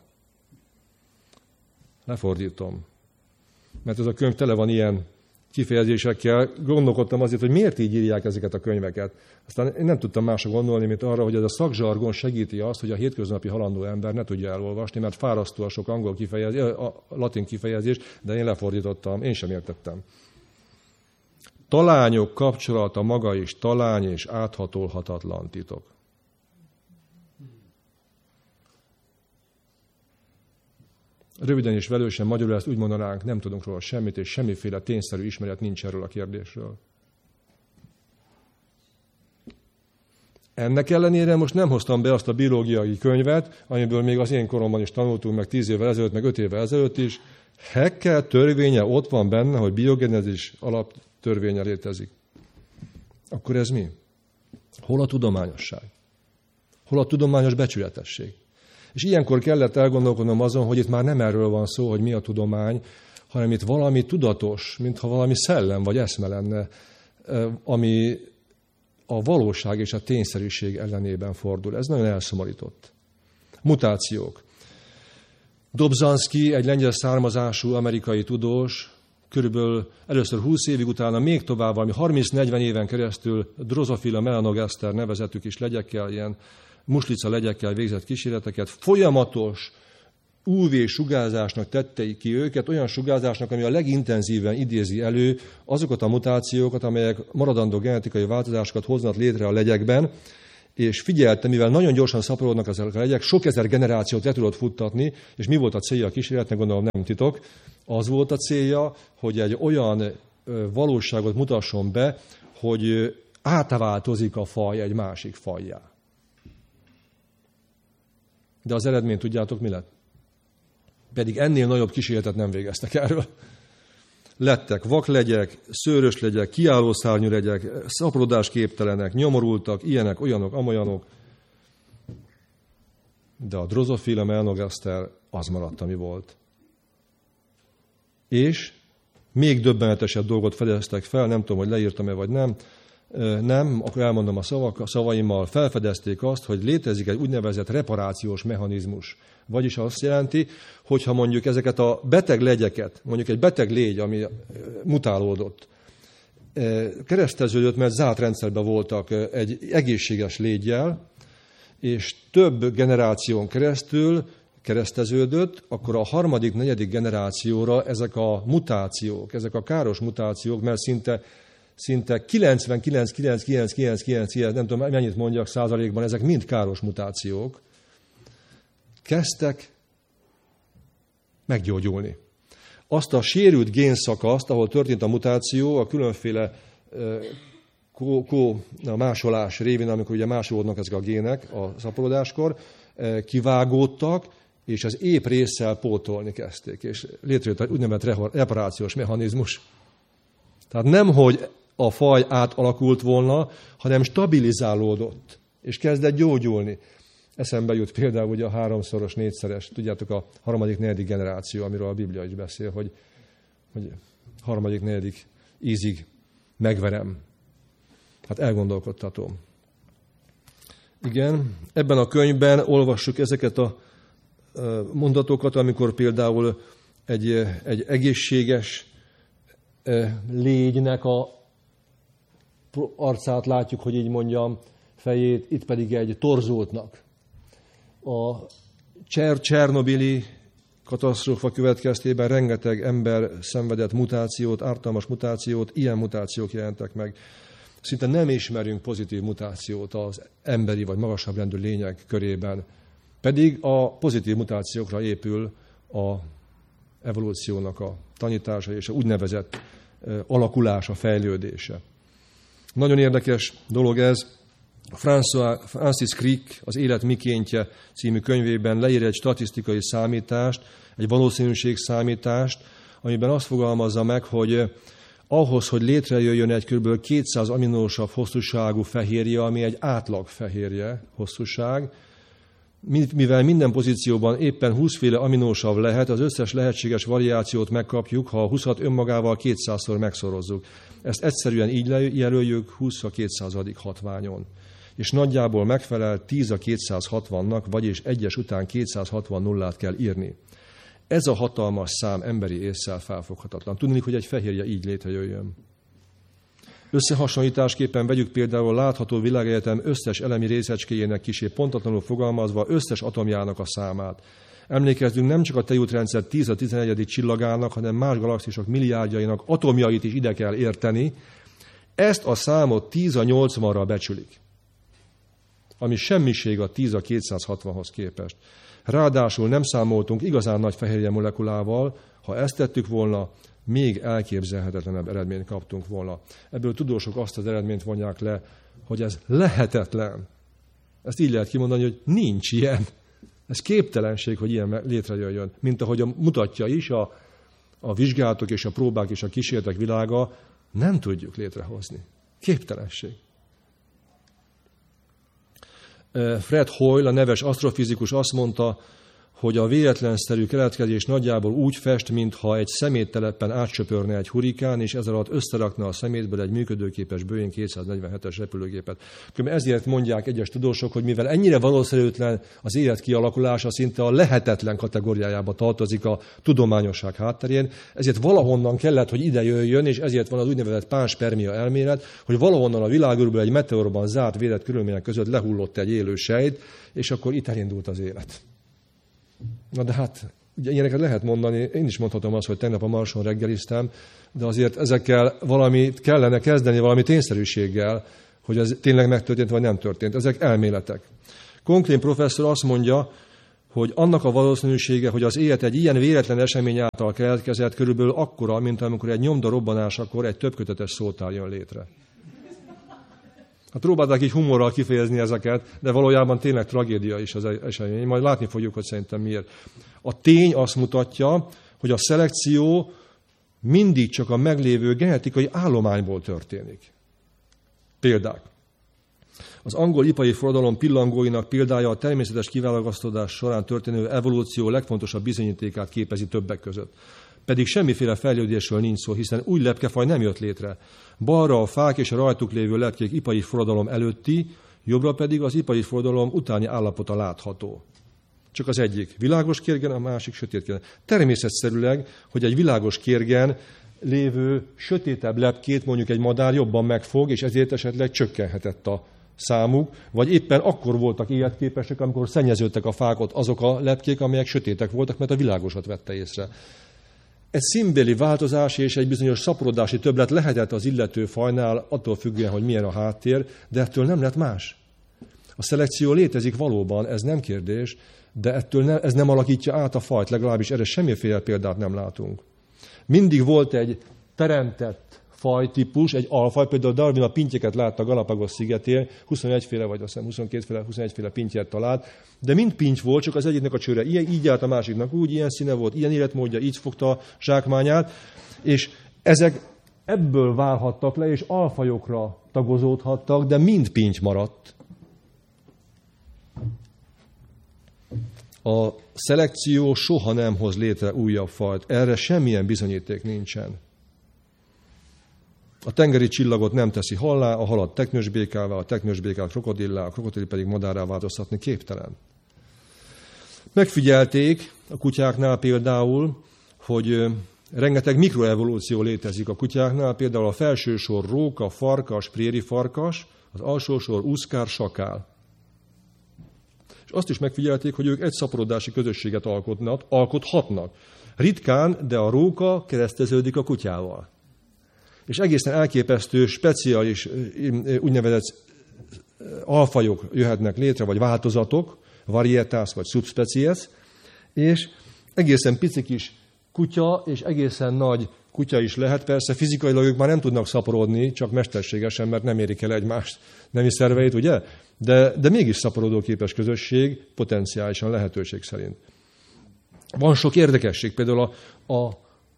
Lefordítom. Mert ez a könyv tele van ilyen kifejezésekkel. Gondolkodtam azért, hogy miért így írják ezeket a könyveket. Aztán én nem tudtam másra gondolni, mint arra, hogy ez a szakzsargon segíti azt, hogy a hétköznapi halandó ember ne tudja elolvasni, mert fárasztó a sok angol kifejezés, a latin kifejezés, de én lefordítottam, én sem értettem. Talányok kapcsolata maga is talány és áthatolhatatlan titok. Röviden és velősen magyarul ezt úgy mondanánk, nem tudunk róla semmit, és semmiféle tényszerű ismeret nincs erről a kérdésről. Ennek ellenére most nem hoztam be azt a biológiai könyvet, amiből még az én koromban is tanultunk, meg tíz évvel ezelőtt, meg öt évvel ezelőtt is. Haeckel törvénye ott van benne, hogy biogenezis alaptörvénye létezik. Akkor ez mi? Hol a tudományosság? Hol a tudományos becsületesség? És ilyenkor kellett elgondolkodnom azon, hogy itt már nem erről van szó, hogy mi a tudomány, hanem itt valami tudatos, mintha valami szellem vagy eszme lenne, ami a valóság és a tényszerűség ellenében fordul. Ez nagyon elszomorított. Mutációk. Dobzhansky, egy lengyel származású amerikai tudós, körülbelül először húsz évig, utána még tovább, valami harminc-negyven éven keresztül Drosophila melanogaster nevezetű kis legyekkel, ilyen muslica legyekkel végzett kísérleteket, folyamatos ú vé-sugárzásnak tette ki őket, olyan sugárzásnak, ami a legintenzíven idézi elő azokat a mutációkat, amelyek maradandó genetikai változásokat hoznak létre a legyekben, és figyelte, mivel nagyon gyorsan szaporodnak ezek a legyek, sok ezer generációt le tudott futtatni, és mi volt a célja a kísérletnek, gondolom nem titok, az volt a célja, hogy egy olyan valóságot mutasson be, hogy átváltozik a faj egy másik fajjá. De az eredmény tudjátok, mi lett? Pedig ennél nagyobb kísérletet nem végeztek erről. Lettek vaklegyek, szőrös legyek, kiálló szárnyú legyek, szaporodásképtelenek, nyomorultak, ilyenek, olyanok, amolyanok. De a Drosophila melanogaster az maradt, ami volt. És még döbbenetesebb dolgot fedeztek fel, nem tudom, hogy leírtam-e vagy nem, nem, akkor elmondom a, szavak, a szavaimmal, felfedezték azt, hogy létezik egy úgynevezett reparációs mechanizmus. Vagyis azt jelenti, hogyha mondjuk ezeket a beteg legyeket, mondjuk egy beteg légy, ami mutálódott, kereszteződött, mert zárt rendszerben voltak egy egészséges légyjel, és több generáción keresztül kereszteződött, akkor a harmadik, negyedik generációra ezek a mutációk, ezek a káros mutációk, mert szinte Szinte kilencvenkilenc egész kilencszázkilencvenkilenc, nem tudom, mennyit mondjak százalékban, ezek mind káros mutációk, kezdtek meggyógyulni. Azt a sérült génszakaszt, ahol történt a mutáció, a különféle kó, kó, a másolás révén, amikor ugye másolódnak ezek a gének a szaporodáskor, kivágódtak, és az épp résszel pótolni kezdték, és létrejött egy úgynevezett reparációs mechanizmus. Tehát nem, hogy a faj átalakult volna, hanem stabilizálódott, és kezdett gyógyulni. Eszembe jut például ugye a háromszoros, négyszeres, tudjátok, a harmadik, negyedik generáció, amiről a Biblia is beszél, hogy, hogy harmadik, negyedik ízig megverem. Hát elgondolkodtatom. Igen, ebben a könyvben olvassuk ezeket a mondatokat, amikor például egy, egy egészséges légynek a arcát látjuk, hogy így mondjam, fejét, itt pedig egy torzultnak. A Csernobili katasztrófa következtében rengeteg ember szenvedett mutációt, ártalmas mutációt, ilyen mutációk jelentek meg. Szinte nem ismerünk pozitív mutációt az emberi vagy magasabb rendű lények körében. Pedig a pozitív mutációkra épül a evolúciónak a tanítása és a úgynevezett alakulása, fejlődése. Nagyon érdekes dolog ez. François, Francis Crick az Élet mikéntje című könyvében leír egy statisztikai számítást, egy valószínűségszámítást, amiben azt fogalmazza meg, hogy ahhoz, hogy létrejöjjön egy kb. kétszáz aminósav hosszúságú fehérje, ami egy átlag fehérje hosszúság, mivel minden pozícióban éppen húszféle aminósav lehet, az összes lehetséges variációt megkapjuk, ha a húszat önmagával kétszázszor megszorozzuk. Ezt egyszerűen így jelöljük húsz a kétszázadik hatványon. És nagyjából megfelel tíz a kétszázhatvannak, vagyis egyes után kétszázhatvan nullát kell írni. Ez a hatalmas szám emberi ésszel felfoghatatlan. Tudni, hogy egy fehérje így létrejöjjön. Összehasonlításképpen vegyük például a látható világegyetem összes elemi részecskéjének kissé pontatlanul fogalmazva összes atomjának a számát. Emlékezzünk, nem csak a tejútrendszer tíz a tizenegyedik csillagának, hanem más galaxisok milliárdjainak atomjait is ide kell érteni. Ezt a számot tíz a nyolcvanra becsülik, ami semmiség a tíz a kétszázhatvanhoz képest. Ráadásul nem számoltunk igazán nagy fehérje molekulával, ha ezt tettük volna, még elképzelhetetlenebb eredményt kaptunk volna. Ebből tudósok azt az eredményt vonják le, hogy ez lehetetlen. Ezt így lehet kimondani, hogy nincs ilyen. Ez képtelenség, hogy ilyen létrejöjjön. Mint ahogy mutatja is a, a vizsgálatok és a próbák és a kísérletek világa, nem tudjuk létrehozni. Képtelenség. Fred Hoyle, a neves asztrofizikus azt mondta, hogy a véletlenszerű keletkezés nagyjából úgy fest, mintha egy szeméttelepen átcsöpörne egy hurikán, és ez alatt összerakna a szemétből egy működőképes Boeing kétszáznegyvenhetes repülőgépet. Ezért mondják egyes tudósok, hogy mivel ennyire valószínűtlen az élet kialakulása, szinte a lehetetlen kategóriájába tartozik a tudományosság hátterén, ezért valahonnan kellett, hogy ide jöjjön, és ezért van az úgynevezett pánspermia elmélet, hogy valahonnan a világűrből egy meteorban zárt védett körülmények között lehullott egy élő sejt, és akkor itt elindult az élet. Na de hát, ugye ilyeneket lehet mondani, én is mondhatom azt, hogy tegnap a Marson reggeliztem, de azért ezekkel valamit kellene kezdeni, valami tényszerűséggel, hogy ez tényleg megtörtént, vagy nem történt. Ezek elméletek. Conklin professzor azt mondja, hogy annak a valószínűsége, hogy az élet egy ilyen véletlen esemény által keletkezett, körülbelül akkora, mint amikor egy nyomda robbanásakor egy többkötetes szótár jön létre. Hát próbálták így humorral kifejezni ezeket, de valójában tényleg tragédia is az esemény. Majd látni fogjuk, hogy szerintem miért. A tény azt mutatja, hogy a szelekció mindig csak a meglévő genetikai állományból történik. Példák. Az angol ipari forradalom pillangóinak példája a természetes kiválasztódás során történő evolúció legfontosabb bizonyítékát képezi többek között. Pedig semmiféle fejlődésről nincs szó, hiszen új lepkefaj nem jött létre. Balra a fák és a rajtuk lévő lepkék ipari forradalom előtti, jobbra pedig az ipari forradalom utáni állapota látható. Csak az egyik világos kérgen, a másik sötét kérgen. Természetszerűleg, hogy egy világos kérgen lévő sötétebb lepkét mondjuk egy madár jobban megfog, és ezért esetleg csökkenhetett a számuk, vagy éppen akkor voltak életképesek, amikor szennyeződtek a fák ott azok a lepkék, amelyek sötétek voltak, mert a világosat vette észre. Egy színbéli változás és egy bizonyos szaporodási többlet lehetett az illető fajnál, attól függően, hogy milyen a háttér, de ettől nem lett más. A szelekció létezik valóban, ez nem kérdés, de ettől ne, ez nem alakítja át a fajt, legalábbis erre semmiféle példát nem látunk. Mindig volt egy teremtett fajtípus, egy alfaj, például Darwin a pintyeket látta Galapagos szigetén, huszonegyféle vagy azt hiszem huszonkétféle, huszonegyféle pintyet talált, de mind pinty volt, csak az egyiknek a csőre ilyen, így állt, a másiknak úgy, ilyen színe volt, ilyen életmódja, így fogta a zsákmányát, és ezek ebből válhattak le, és alfajokra tagozódhattak, de mind pinty maradt. A szelekció soha nem hoz létre újabb fajt, erre semmilyen bizonyíték nincsen. A tengeri csillagot nem teszi hallá, a halat teknősbékává, a teknősbékát krokodillá, a krokodil pedig madárrá változtatni képtelen. Megfigyelték a kutyáknál például, hogy rengeteg mikroevolúció létezik a kutyáknál, például a felső sor róka, farkas, préri farkas, az alsó sor úszkár, sakál. És azt is megfigyelték, hogy ők egy szaporodási közösséget alkotnak, alkothatnak. Ritkán, de a róka kereszteződik a kutyával. És egészen elképesztő, speciális úgynevezett alfajok jöhetnek létre, vagy változatok, varietas vagy subspecies, és egészen pici kis kutya, és egészen nagy kutya is lehet. Persze fizikailag ők már nem tudnak szaporodni, csak mesterségesen, mert nem érik el egymást nemi szerveit, ugye? De, de mégis szaporodóképes közösség, potenciálisan lehetőség szerint. Van sok érdekesség, például a, a,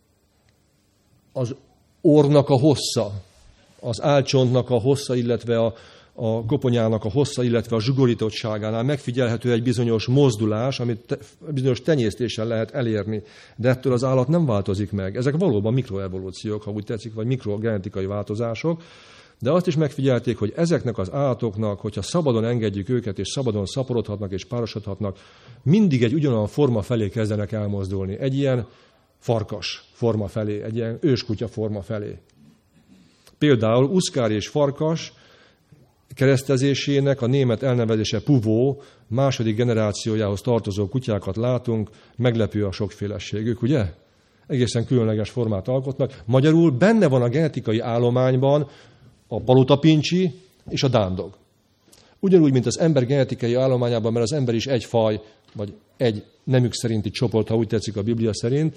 az orrnak a hossza, az álcsontnak a hossza, illetve a, a koponyának a hossza, illetve a zsugorítottságánál megfigyelhető egy bizonyos mozdulás, amit te, bizonyos tenyésztéssel lehet elérni, de ettől az állat nem változik meg. Ezek valóban mikroevolúciók, ha úgy tetszik, vagy mikrogenetikai változások, de azt is megfigyelték, hogy ezeknek az állatoknak, hogyha szabadon engedjük őket, és szabadon szaporodhatnak és párosodhatnak, mindig egy ugyanolyan forma felé kezdenek elmozdulni. Egy ilyen farkas forma felé, egy ilyen őskutya forma felé. Például úszkár és farkas keresztezésének a német elnevezése puvó, második generációjához tartozó kutyákat látunk, meglepő a sokféleségük, ugye? Egészen különleges formát alkotnak. Magyarul benne van a genetikai állományban a palutapincsi és a dándog. Ugyanúgy, mint az ember genetikai állományában, mert az ember is egy faj, vagy egy nemük szerinti csoport, ha úgy tetszik a Biblia szerint,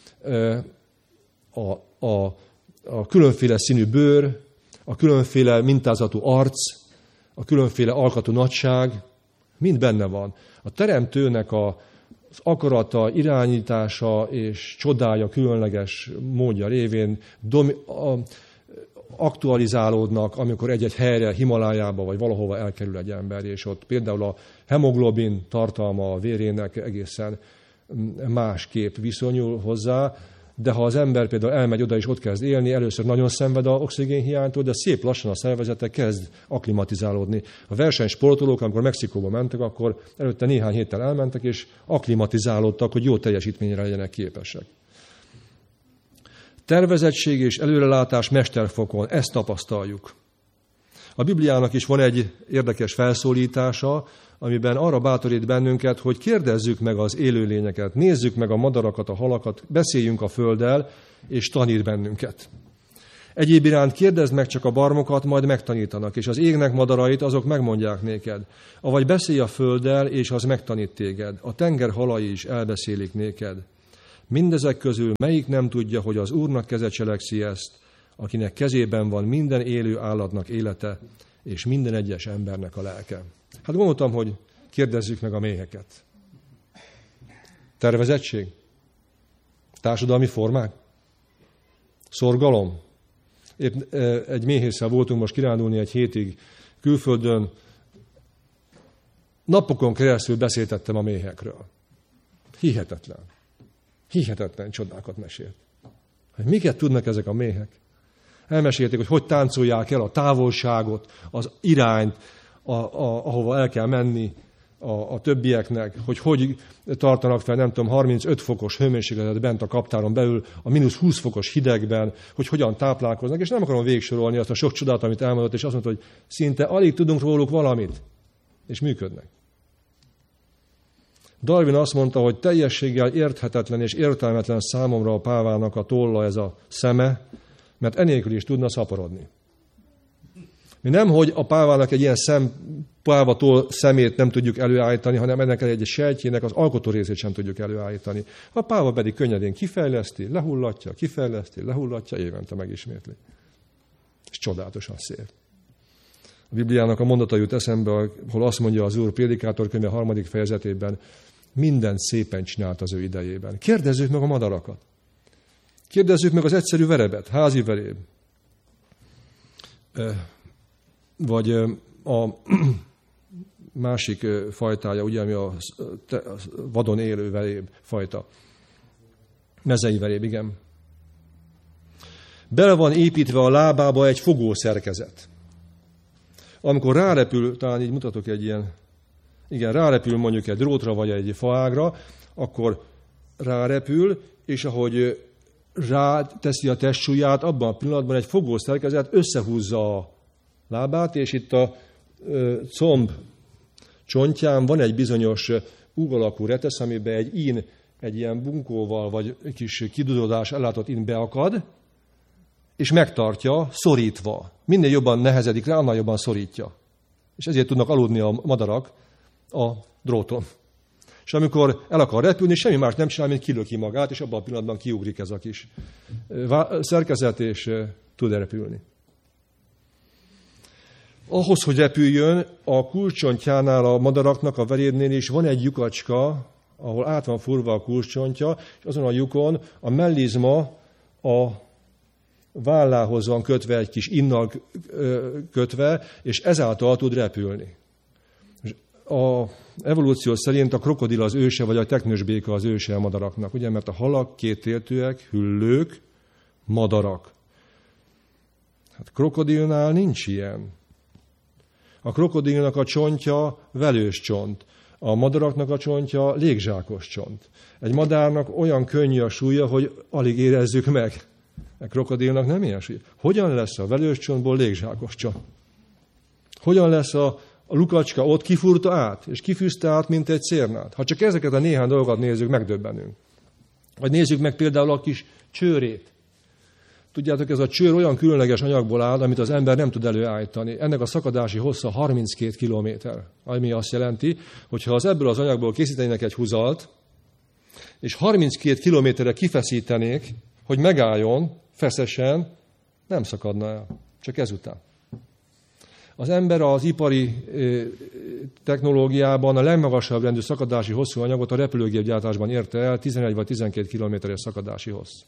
a, a, a különféle színű bőr, a különféle mintázatú arc, a különféle alkatú nagyság, mind benne van. A teremtőnek a, az akarata, irányítása és csodája különleges módja révén domi, a, aktualizálódnak, amikor egy-egy helyre, Himalájába vagy valahova elkerül egy ember, és ott például a hemoglobin tartalma a vérének egészen másképp viszonyul hozzá, de ha az ember például elmegy oda és ott kezd élni, először nagyon szenved az oxigénhiánytól, de szép lassan a szervezete kezd akklimatizálódni. A versenysportolók, amikor Mexikóba mentek, akkor előtte néhány héttel elmentek, és akklimatizálódtak, hogy jó teljesítményre legyenek képesek. Tervezettség és előrelátás mesterfokon, ezt tapasztaljuk. A Bibliának is van egy érdekes felszólítása amiben arra bátorít bennünket, hogy kérdezzük meg az élőlényeket, nézzük meg a madarakat, a halakat, beszéljünk a földdel, és tanít bennünket. Egyéb iránt kérdezd meg csak a barmokat, majd megtanítanak, és az égnek madarait azok megmondják néked. Avagy beszélj a földdel, és az megtanít téged. A tenger halai is elbeszélik néked. Mindezek közül melyik nem tudja, hogy az Úrnak keze cselekszi ezt, akinek kezében van minden élő állatnak élete, és minden egyes embernek a lelke. Hát gondoltam, hogy kérdezzük meg a méheket. Tervezettség? Társadalmi formák? Szorgalom? Épp egy méhésszel voltunk most kirándulni egy hétig külföldön. Napokon keresztül beszéltettem a méhekről. Hihetetlen. Hihetetlen csodákat mesélt. Hogy miket tudnak ezek a méhek? Elmesélték, hogy hogy táncolják el a távolságot, az irányt, a, a, ahova el kell menni a, a többieknek, hogy hogy tartanak fel, nem tudom, harmincöt fokos hőmérsékletet bent a kaptáron belül, a mínusz húsz fokos hidegben, hogy hogyan táplálkoznak, és nem akarom végsorolni azt a sok csodát, amit elmondott, és azt mondta, hogy szinte alig tudunk róluk valamit, és működnek. Darwin azt mondta, hogy teljességgel érthetetlen és értelmetlen számomra a pávának a tolla, ez a szeme, mert enélkül is tudna szaporodni. Mi nem, hogy a pávának egy ilyen szem, pávatól szemét nem tudjuk előállítani, hanem ennek egy sejtjének az alkotó részét sem tudjuk előállítani. A páva pedig könnyedén kifejleszti, lehullatja, kifejleszti, lehullatja, évente megismétli. És csodálatosan szép. A Bibliának a mondata jut eszembe, ahol azt mondja az Úr Prédikátor könyve harmadik fejezetében, mindent szépen csinált az ő idejében. Kérdezzük meg a madarakat. Kérdezzük meg az egyszerű verebet, házi veréb. Vagy a másik fajtája, ugye, ami a vadon élő veréb fajta. Mezei veréb, igen. Bele van építve a lábába egy fogószerkezet. Amikor rárepül, talán így mutatok egy ilyen, igen, rárepül mondjuk egy drótra vagy egy faágra, akkor rárepül, és ahogy ráteszi a testsúlyát, abban a pillanatban egy fogószerkezet összehúzza a lábát, és itt a ö, comb csontján van egy bizonyos U alakú retesz, amiben egy ín, egy ilyen bunkóval, vagy egy kis kidudodás ellátott ín beakad, és megtartja, szorítva. Minél jobban nehezedik rá, annál jobban szorítja. És ezért tudnak aludni a madarak a dróton. És amikor el akar repülni, semmi más nem csinál, mint kilöki magát, és abban a pillanatban kiugrik ez a kis szerkezet, és tud repülni. Ahhoz, hogy repüljön, a kulcscsontjánál a madaraknak, a verébnél is van egy lyukacska, ahol át van furva a kulcscsontja, és azon a lyukon a mellizma a vállához van kötve, egy kis innal kötve, és ezáltal tud repülni. A evolúció szerint a krokodil az őse, vagy a teknősbéka az őse a madaraknak, ugye, mert a halak kéttéltőek, hüllők, madarak. Hát krokodilnál nincs ilyen. A krokodilnak a csontja velős csont, a madaraknak a csontja légzsákos csont. Egy madárnak olyan könnyű a súlya, hogy alig érezzük meg. A krokodilnak nem ilyen súlya. Hogyan lesz a velős csontból légzsákos csont? Hogyan lesz a, a lukacska ott kifúrta át, és kifűzte át, mint egy cérnát? Ha csak ezeket a néhány dolgokat nézzük, megdöbbenünk. Vagy nézzük meg például a kis csőrét. Tudjátok, ez a csőr olyan különleges anyagból áll, amit az ember nem tud előállítani. Ennek a szakadási hossza harminckét kilométer, ami azt jelenti, hogy ha az ebből az anyagból készítenének egy húzalt, és harminckét kilométerre kifeszítenék, hogy megálljon, feszesen, nem szakadna el. Csak ezután. Az ember az ipari technológiában a legmagasabb rendű szakadási hosszú anyagot a repülőgépgyártásban érte el, tizenegy vagy tizenkét kilométeres szakadási hossz.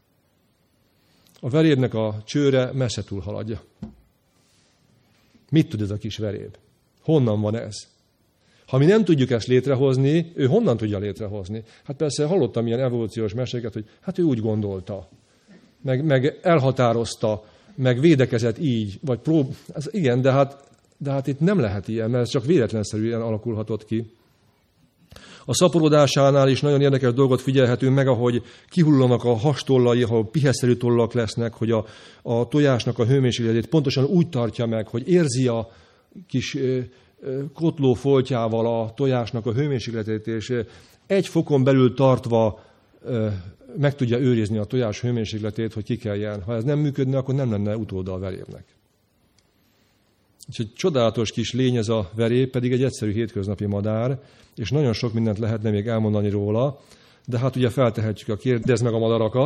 A verébnek a csőre messze túl haladja. Mit tud ez a kis veréb? Honnan van ez? Ha mi nem tudjuk ezt létrehozni, ő honnan tudja létrehozni? Hát persze hallottam ilyen evolúciós meséket, hogy hát ő úgy gondolta, meg, meg elhatározta, meg védekezett így, vagy prób... Ez igen, de hát, de hát itt nem lehet ilyen, mert ez csak véletlenszerűen alakulhatott ki. A szaporodásánál is nagyon érdekes dolgot figyelhetünk meg, ahogy kihullanak a hastollai, ahol piheszerű tollak lesznek, hogy a, a tojásnak a hőmérsékletét pontosan úgy tartja meg, hogy érzi a kis kotló foltjával a tojásnak a hőmérsékletét, és egy fokon belül tartva meg tudja őrizni a tojás hőmérsékletét, hogy kikeljen. Ha ez nem működne, akkor nem lenne utóda a verébnek. Úgyhogy csodálatos kis lény ez a verép, pedig egy egyszerű hétköznapi madár, és nagyon sok mindent lehetne még elmondani róla, de hát ugye feltehetjük a kérdezd meg a madarakat.